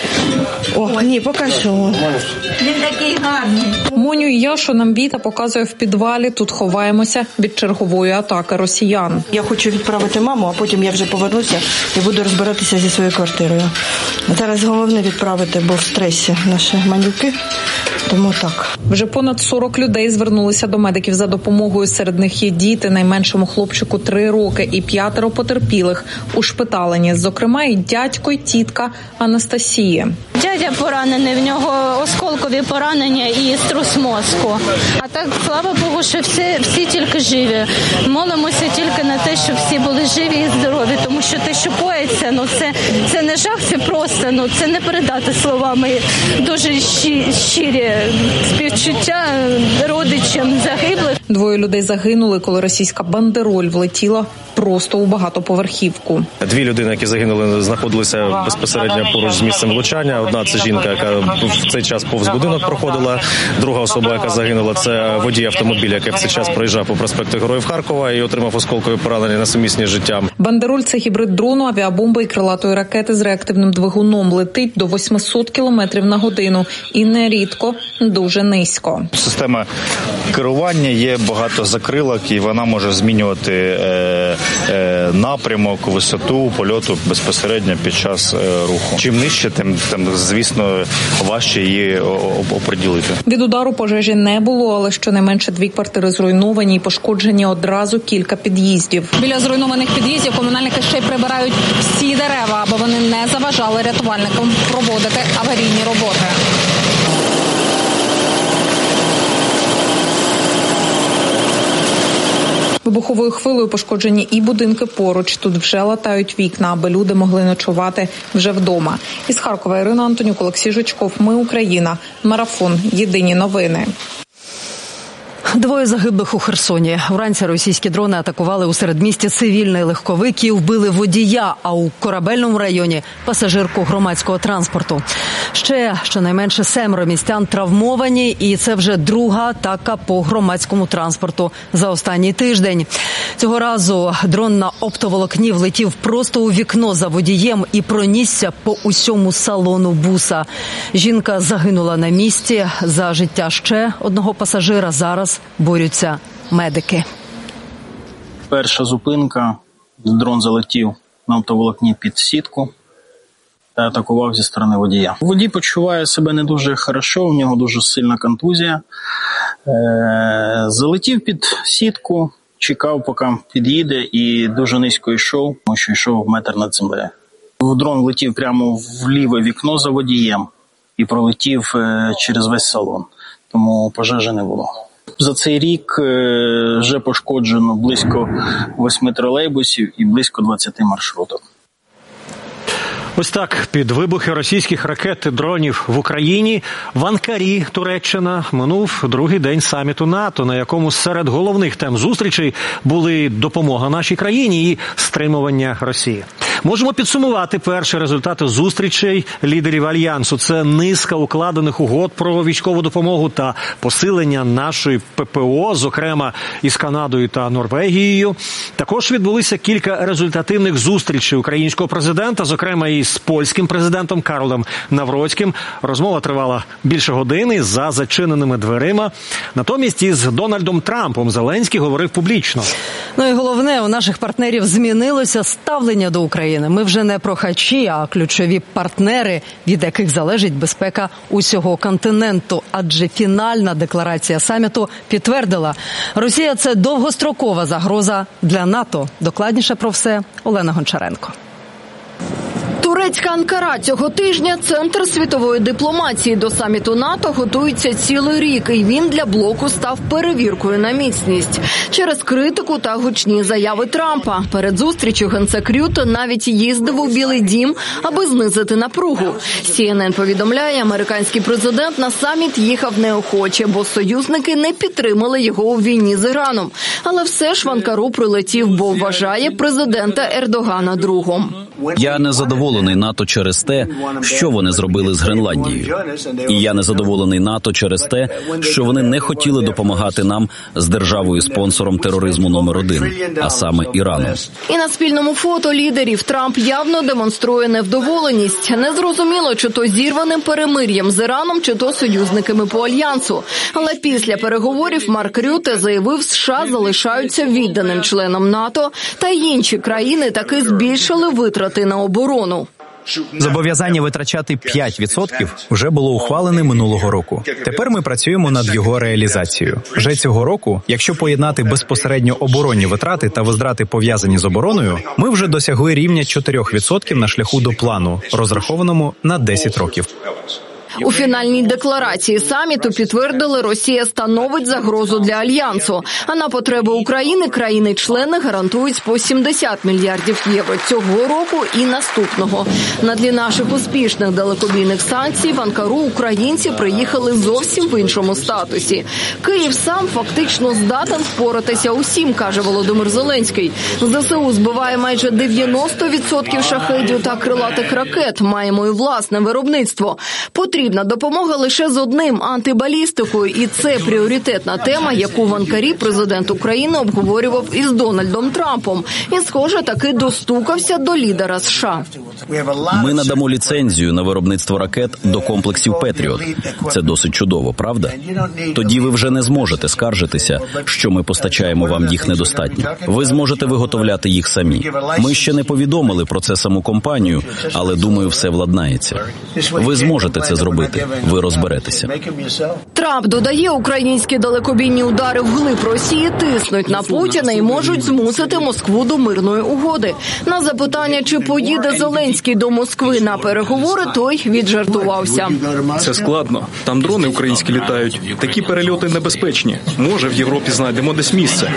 О, ні, покажу. Він такий гарний. Моню і Яшу нам Віта показує в підвалі. Тут ховаємося від чергової атаки росіян. Я хочу відправити маму, а потім я вже повернуся і буду розбиратися зі своєю квартирою. Зараз головне відправити, бо в стресі наші манюки. Тому так. Вже понад сорок людей звернулися до медиків за допомогою. Серед них є діти, найменшому хлопчику три роки і п'ятеро потерпілих ушпиталені. Зокрема, і дядько, і тітка Анастасії. Дядя поранений, в нього осколкові поранення і струс мозку. А так, слава Богу, що всі, всі тільки живі. Молимося тільки на те, щоб всі були живі і здорові, тому що те, що коїться, ну це, це не жах, це просто, ну це не передати словами. Дуже щирі співчуття родичам загиблих. Двоє людей загинули, коли російська бандероль влетіла просто у багатоповерхівку. Дві людини, які загинули, знаходилися безпосередньо поруч з місцем влучання. Одна – це жінка, яка в цей час повз будинок проходила. Друга особа, яка загинула, це водій автомобіля, який в цей час проїжджав по проспекту Героїв Харкова і отримав осколкові поранення несумісні з життям. Бандероль – це гібрид дрону, авіабомби і крилатої ракети з реактивним двигуном. Летить до вісімсот кілометрів на годину і нерідко дуже низько. Система керування є багато закрилок, і вона може змінювати е, е, напрямок, висоту польоту безпосередньо під час е, руху. Чим нижче, тим, тим, звісно, важче її оприділити. Від удару пожежі не було, але щонайменше дві квартири зруйновані і пошкоджені одразу кілька під'їздів. Біля зруйнованих під'їздів комунальники ще й прибирають всі дерева, аби вони не заважали рятувальникам проводити аварійні роботи. Вибуховою хвилею пошкоджені і будинки поруч. Тут вже латають вікна, аби люди могли ночувати вже вдома. Із Харкова Ірина Антонюк, Олексій Жучков. Ми Україна. Марафон. Єдині новини. Двоє загиблих у Херсоні. Вранці російські дрони атакували у середмісті цивільний легковик і вбили водія, а у Корабельному районі – пасажирку громадського транспорту. Ще щонайменше семеро містян травмовані, і це вже друга атака по громадському транспорту за останній тиждень. Цього разу дрон на оптоволокні влетів просто у вікно за водієм і пронісся по усьому салону буса. Жінка загинула на місці. За життя ще одного пасажира зараз борються медики. Перша зупинка, дрон залетів на оптоволокні під сітку та атакував зі сторони водія. Водій почуває себе не дуже хорошо, у нього дуже сильна контузія. Е- залетів під сітку, чекав, поки під'їде, і дуже низько йшов, тому що йшов метр над землею. Дрон влетів прямо в ліве вікно за водієм і пролетів через весь салон, тому пожежі не було. За цей рік вже пошкоджено близько восьми тролейбусів і близько двадцяти маршруток. Ось так, під вибухи російських ракет і дронів в Україні, в Анкарі, Туреччина, минув другий день саміту НАТО, на якому серед головних тем зустрічей були допомога нашій країні і стримування Росії. Можемо підсумувати перші результати зустрічей лідерів Альянсу. Це низка укладених угод про військову допомогу та посилення нашої ППО, зокрема із Канадою та Норвегією. Також відбулися кілька результативних зустрічей українського президента, зокрема із польським президентом Карлом Навроцьким. Розмова тривала більше години за зачиненими дверима. Натомість із Дональдом Трампом Зеленський говорив публічно. Ну і головне, у наших партнерів змінилося ставлення до України. Ми вже не прохачі, а ключові партнери, від яких залежить безпека усього континенту. Адже фінальна декларація саміту підтвердила, Росія – це довгострокова загроза для НАТО. Докладніше про все Олена Гончаренко. Турецька Анкара цього тижня – центр світової дипломатії. До саміту НАТО готується цілий рік, і він для блоку став перевіркою на міцність. Через критику та гучні заяви Трампа. Перед зустрічю генсек Рютте навіть їздив у Білий дім, аби знизити напругу. Сі Ен Ен повідомляє, американський президент на саміт їхав неохоче, бо союзники не підтримали його у війні з Іраном. Але все ж в Анкару прилетів, бо вважає президента Ердогана другом. Я не задоволений НАТО через те, що вони зробили з Гренландією. І я не задоволений НАТО через те, що вони не хотіли допомагати нам з державою-спонсором тероризму номер один, а саме Іраном. І на спільному фото лідерів Трамп явно демонструє невдоволеність. Незрозуміло, чи то зірваним перемир'ям з Іраном, чи то союзниками по Альянсу. Але після переговорів Марк Рютте заявив, США залишаються відданим членом НАТО, та й інші країни таки збільшили витрати на оборону. Зобов'язання витрачати п'ять відсотків вже було ухвалене минулого року. Тепер ми працюємо над його реалізацією. Вже цього року, якщо поєднати безпосередньо оборонні витрати та витрати, пов'язані з обороною, ми вже досягли рівня чотирьох відсотків на шляху до плану, розрахованому на десять років. У фінальній декларації саміту підтвердили, Росія становить загрозу для Альянсу. А на потреби України країни-члени гарантують по сімдесят мільярдів євро цього року і наступного. На тлі наших успішних далекобійних санкцій в Анкару українці приїхали зовсім в іншому статусі. Київ сам фактично здатен впоратися усім, каже Володимир Зеленський. Зе Се У збиває майже дев'яносто відсотків шахедів та крилатих ракет. Маємо і власне виробництво. Потрібно Потрібна допомога лише з одним – антибалістикою. І це пріоритетна тема, яку в Анкарі президент України обговорював із Дональдом Трампом. І, схоже, таки достукався до лідера США. Ми надамо ліцензію на виробництво ракет до комплексів «Петріот». Це досить чудово, правда? Тоді ви вже не зможете скаржитися, що ми постачаємо вам їх недостатньо. Ви зможете виготовляти їх самі. Ми ще не повідомили про це саму компанію, але, думаю, все владнається. Ви зможете це зробити. Ви розберетеся. Трамп додає, українські далекобійні удари вглиб Росії тиснуть на Путіна і можуть змусити Москву до мирної угоди. На запитання, чи поїде Зеленський до Москви на переговори, той віджартувався. Це складно. Там дрони українські літають. Такі перельоти небезпечні. Може, в Європі знайдемо десь місце.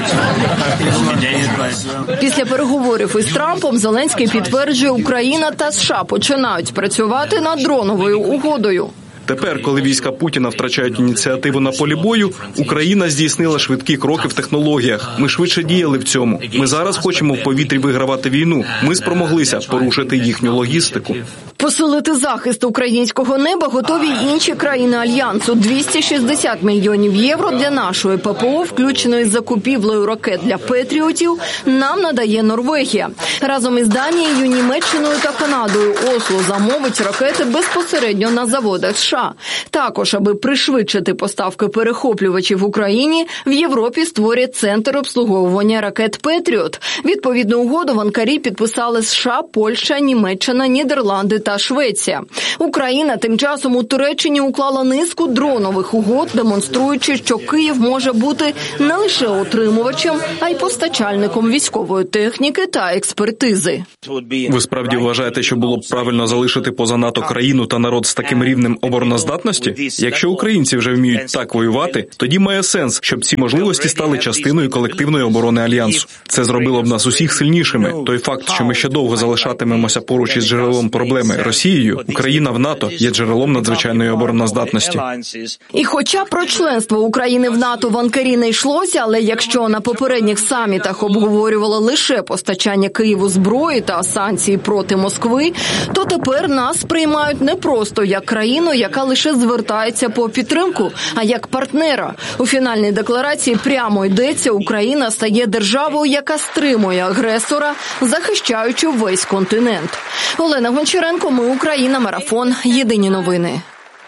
Після переговорів із Трампом Зеленський підтверджує, Україна та США починають працювати над дроновою угодою. Тепер, коли війська Путіна втрачають ініціативу на полі бою, Україна здійснила швидкі кроки в технологіях. Ми швидше діяли в цьому. Ми зараз хочемо в повітрі вигравати війну. Ми спромоглися порушити їхню логістику. Посилити захист українського неба готові й інші країни Альянсу. двісті шістдесят мільйонів євро для нашої ППО, включеної з закупівлею ракет для «Петріотів», нам надає Норвегія. Разом із Данією, Німеччиною та Канадою Осло замовить ракети безпосередньо на заводах США. Також, аби пришвидшити поставки перехоплювачів Україні, в Європі створять центр обслуговування ракет «Петріот». Відповідну угоду в Анкарі підписали США, Польща, Німеччина, Нідерланди та Швеція. Україна тим часом у Туреччині уклала низку дронових угод, демонструючи, що Київ може бути не лише отримувачем, а й постачальником військової техніки та експертизи. Ви справді вважаєте, що було б правильно залишити поза НАТО країну та народ з таким рівнем обороноздатності? Якщо українці вже вміють так воювати, тоді має сенс, щоб ці можливості стали частиною колективної оборони Альянсу. Це зробило б нас усіх сильнішими. Той факт, що ми ще довго залишатимемося поруч із джерелом проблеми Росією, Україна в НАТО є джерелом надзвичайної обороноздатності. І хоча про членство України в НАТО в Анкарі не йшлося, але якщо на попередніх самітах обговорювали лише постачання Києву зброї та санкції проти Москви, то тепер нас сприймають не просто як країну, яка лише звертається по підтримку, а як партнера. У фінальній декларації прямо йдеться, Україна стає державою, яка стримує агресора, захищаючи весь континент. Олена Гончаренко, ми Україна, Марафон, Єдині новини.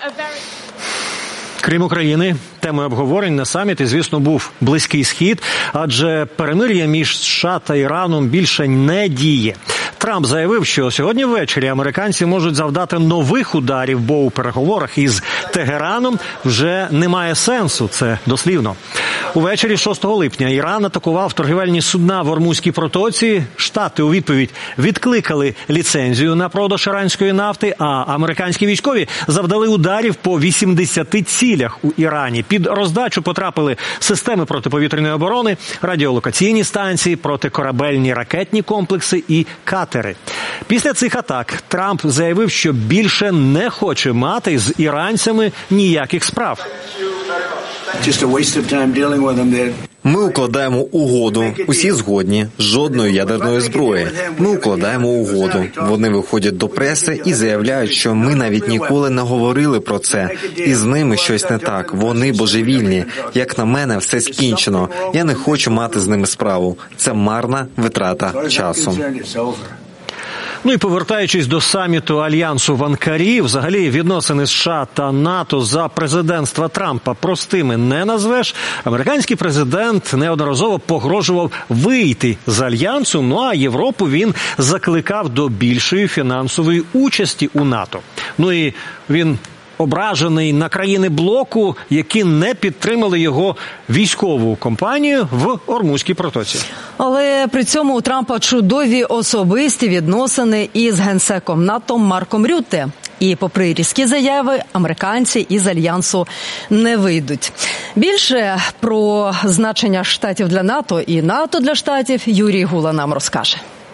Крім України, темою обговорень на саміті, звісно, був Близький Схід, адже перемир'я між США та Іраном більше не діє. Трамп заявив, що сьогодні ввечері американці можуть завдати нових ударів, бо у переговорах із Тегераном вже немає сенсу, це дослівно. Увечері шостого липня Іран атакував торгівельні судна в Ормузькій протоці. Штати у відповідь відкликали ліцензію на продаж іранської нафти, а американські військові завдали ударів по вісімдесяти цілях у Ірані. Під роздачу потрапили системи протиповітряної оборони, радіолокаційні станції, протикорабельні ракетні комплекси і катери. Після цих атак Трамп заявив, що більше не хоче мати з іранцями ніяких справ. Ми укладаємо угоду. Усі згодні. Жодної ядерної зброї. Ми укладаємо угоду. Вони виходять до преси і заявляють, що ми навіть ніколи не говорили про це. І з ними щось не так. Вони божевільні. Як на мене, все скінчено. Я не хочу мати з ними справу. Це марна витрата часу. Ну і повертаючись до саміту Альянсу в Анкарі, взагалі відносини США та НАТО за президентства Трампа простими не назвеш. Американський президент неодноразово погрожував вийти з Альянсу, ну а Європу він закликав до більшої фінансової участі у НАТО. Ну і він ображений на країни блоку, які не підтримали його військову кампанію в Ормузькій протоці. Але при цьому у Трампа чудові особисті відносини із генсеком НАТО Марком Рютте. І попри різкі заяви, американці із Альянсу не вийдуть. Більше про значення штатів для НАТО і НАТО для штатів Юрій Гула нам розкаже.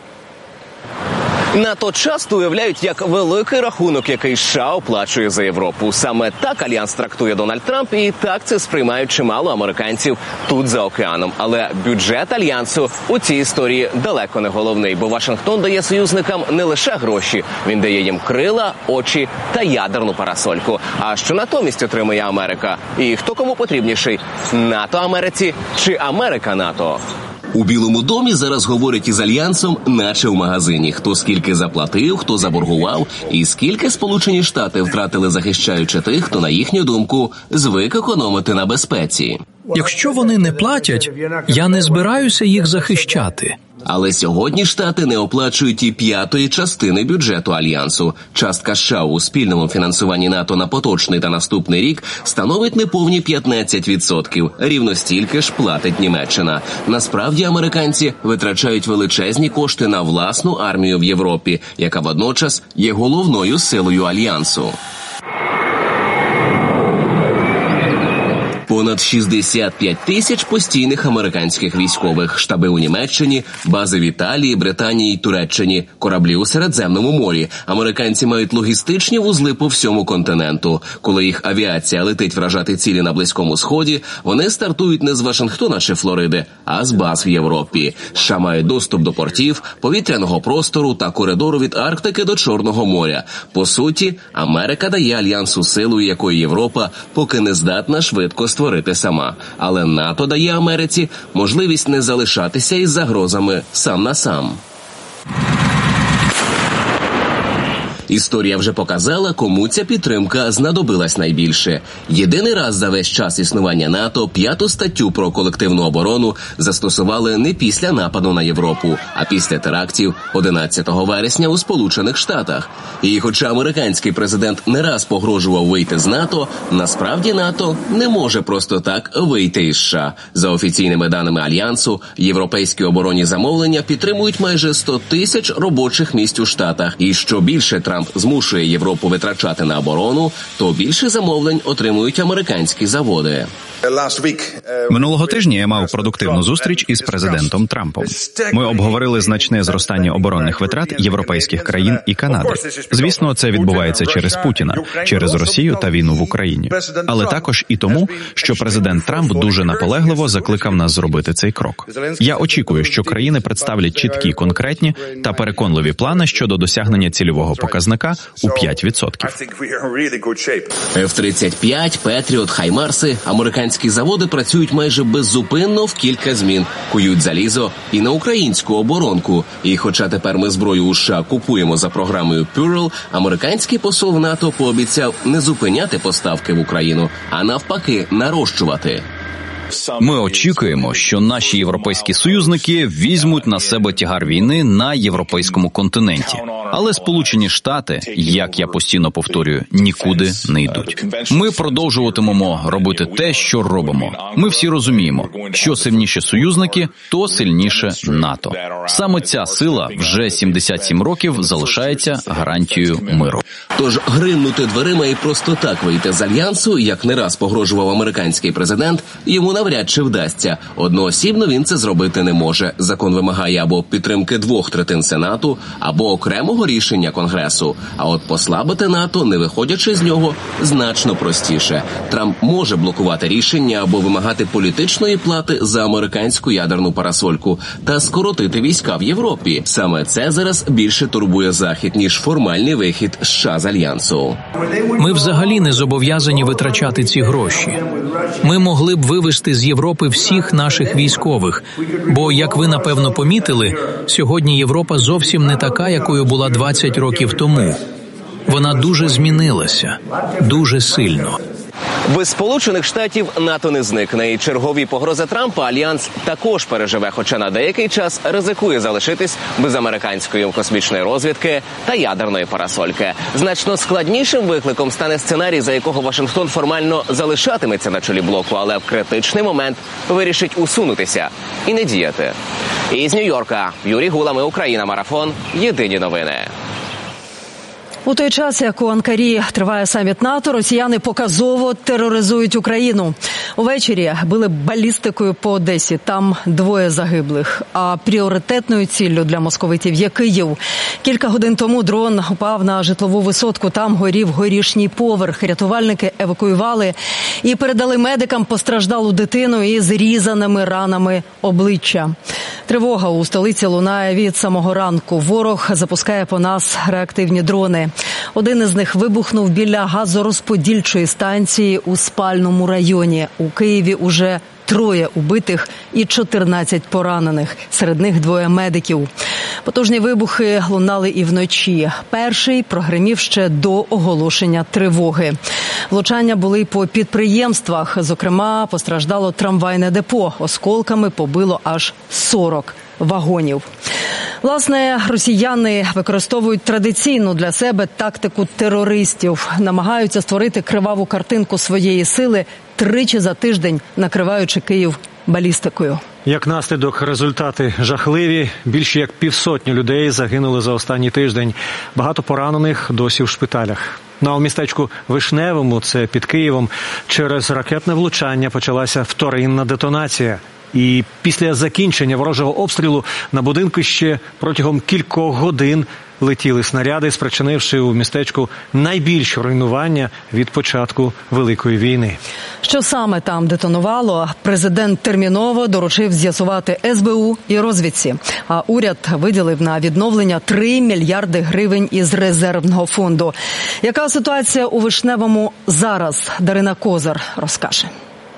НАТО часто уявляють як великий рахунок, який США оплачує за Європу. Саме так Альянс трактує Дональд Трамп, і так це сприймають чимало американців тут за океаном. Але бюджет Альянсу у цій історії далеко не головний, бо Вашингтон дає союзникам не лише гроші, він дає їм крила, очі та ядерну парасольку. А що натомість отримує Америка? І хто кому потрібніший? НАТО Америці чи Америка НАТО? У Білому домі зараз говорять із Альянсом, наче в магазині. Хто скільки заплатив, хто заборгував, і скільки Сполучені Штати втратили, захищаючи тих, хто, на їхню думку, звик економити на безпеці. Якщо вони не платять, я не збираюся їх захищати. Але сьогодні Штати не оплачують і п'ятої частини бюджету Альянсу. Частка США у спільному фінансуванні НАТО на поточний та наступний рік становить неповні п'ятнадцять відсотків. Рівно стільки ж платить Німеччина. Насправді американці витрачають величезні кошти на власну армію в Європі, яка водночас є головною силою Альянсу. Понад понад шістдесят п'ять тисяч постійних американських військових, штаби у Німеччині, бази в Італії, Британії і Туреччині, кораблі у Середземному морі. Американці мають логістичні вузли по всьому континенту. Коли їх авіація летить вражати цілі на Близькому Сході, вони стартують не з Вашингтона чи Флориди, а з баз в Європі. США мають доступ до портів, повітряного простору та коридору від Арктики до Чорного моря. По суті, Америка дає Альянсу силу, якої Європа поки не здатна швидко створити сама. Але НАТО дає Америці можливість не залишатися із загрозами сам на сам. Історія вже показала, кому ця підтримка знадобилась найбільше. Єдиний раз за весь час існування НАТО п'яту статтю про колективну оборону застосували не після нападу на Європу, а після терактів одинадцятого вересня у Сполучених Штатах. І хоча американський президент не раз погрожував вийти з НАТО, насправді НАТО не може просто так вийти із США. За офіційними даними Альянсу, європейські оборонні замовлення підтримують майже сто тисяч робочих місць у Штатах. І що більше Трамп змушує Європу витрачати на оборону, то більше замовлень отримують американські заводи. Минулого тижня я мав продуктивну зустріч із президентом Трампом. Ми обговорили значне зростання оборонних витрат європейських країн і Канади. Звісно, це відбувається через Путіна, через Росію та війну в Україні. Але також і тому, що президент Трамп дуже наполегливо закликав нас зробити цей крок. Я очікую, що країни представлять чіткі, конкретні та переконливі плани щодо досягнення цільового показника у п'ять відсотків. еф тридцять п'ять, Петріот, Хаймарси, американські заводи працюють майже беззупинно в кілька змін, кують залізо і на українську оборонку. І хоча тепер ми зброю у США купуємо за програмою Пюрл, американський посол в НАТО пообіцяв не зупиняти поставки в Україну, а навпаки нарощувати. Ми очікуємо, що наші європейські союзники візьмуть на себе тягар війни на європейському континенті. Але Сполучені Штати, як я постійно повторюю, нікуди не йдуть. Ми продовжуватимемо робити те, що робимо. Ми всі розуміємо, що сильніші союзники, то сильніше НАТО. Саме ця сила вже сімдесят сім років залишається гарантією миру. Тож гримнути дверима і просто так вийти з Альянсу, як не раз погрожував американський президент, йому навряд чи вдасться. Одноосібно він це зробити не може. Закон вимагає або підтримки двох третин Сенату, або окремого рішення Конгресу. А от послабити НАТО, не виходячи з нього, значно простіше. Трамп може блокувати рішення або вимагати політичної плати за американську ядерну парасольку та скоротити війська в Європі. Саме це зараз більше турбує Захід, ніж формальний вихід США з Альянсу. Ми взагалі не зобов'язані витрачати ці гроші. Ми могли б вивезти з Європи всіх наших військових, бо, як ви напевно помітили, сьогодні Європа зовсім не така, якою була двадцять років тому. Вона дуже змінилася, дуже сильно. Без Сполучених Штатів НАТО не зникне, і чергові погрози Трампа Альянс також переживе, хоча на деякий час ризикує залишитись без американської космічної розвідки та ядерної парасольки. Значно складнішим викликом стане сценарій, за якого Вашингтон формально залишатиметься на чолі блоку, але в критичний момент вирішить усунутися і не діяти. Із Нью-Йорка Юрій Гула, ми Україна, Марафон, Єдині новини. У той час, як у Анкарі триває саміт НАТО, росіяни показово тероризують Україну. Увечері били балістикою по Одесі, там двоє загиблих. А пріоритетною ціллю для московитів є Київ. Кілька годин тому дрон упав на житлову висотку, там горів горішній поверх. Рятувальники евакуювали і передали медикам постраждалу дитину із різаними ранами обличчя. Тривога у столиці лунає від самого ранку. Ворог запускає по нас реактивні дрони. Один із них вибухнув біля газорозподільчої станції у спальному районі. У Києві уже троє убитих і чотирнадцять поранених. Серед них двоє медиків. Потужні вибухи лунали і вночі. Перший прогримів ще до оголошення тривоги. Влучання були по підприємствах. Зокрема, постраждало трамвайне депо. Осколками побило аж сорок вагонів. Власне, росіяни використовують традиційну для себе тактику терористів. Намагаються створити криваву картинку своєї сили, тричі за тиждень накриваючи Київ балістикою. Як наслідок, результати жахливі. Більше як півсотні людей загинули за останній тиждень. Багато поранених досі в шпиталях. Ну а у містечку Вишневому, це під Києвом, через ракетне влучання почалася вторинна детонація. І після закінчення ворожого обстрілу на будинку ще протягом кількох годин летіли снаряди, спричинивши у містечку найбільше руйнування від початку Великої війни. Що саме там детонувало, президент терміново доручив з'ясувати ес бе у і розвідці. А уряд виділив на відновлення три мільярди гривень із резервного фонду. Яка ситуація у Вишневому зараз? Дарина Козар розкаже.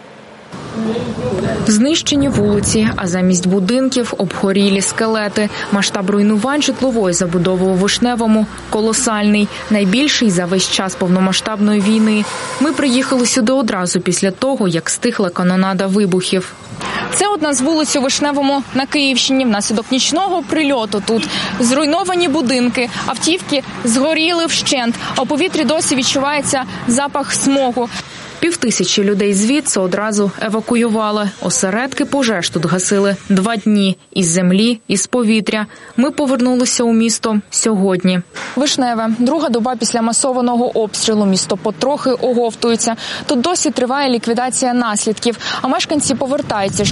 Знищені вулиці, а замість будинків – обгорілі скелети. Масштаб руйнувань житлової забудови у Вишневому колосальний. Найбільший за весь час повномасштабної війни. Ми приїхали сюди одразу після того, як стихла канонада вибухів. Це одна з вулиць у Вишневому на Київщині. Внаслідок нічного прильоту тут зруйновані будинки, автівки згоріли вщент, а у повітрі досі відчувається запах смогу. Півтисячі людей звідси одразу евакуювали. Осередки пожеж тут гасили два дні. Із землі, із повітря. Ми повернулися у місто сьогодні. Вишневе. Друга доба після масованого обстрілу. Місто потрохи оговтується. Тут досі триває ліквідація наслідків. А мешканці повертаються,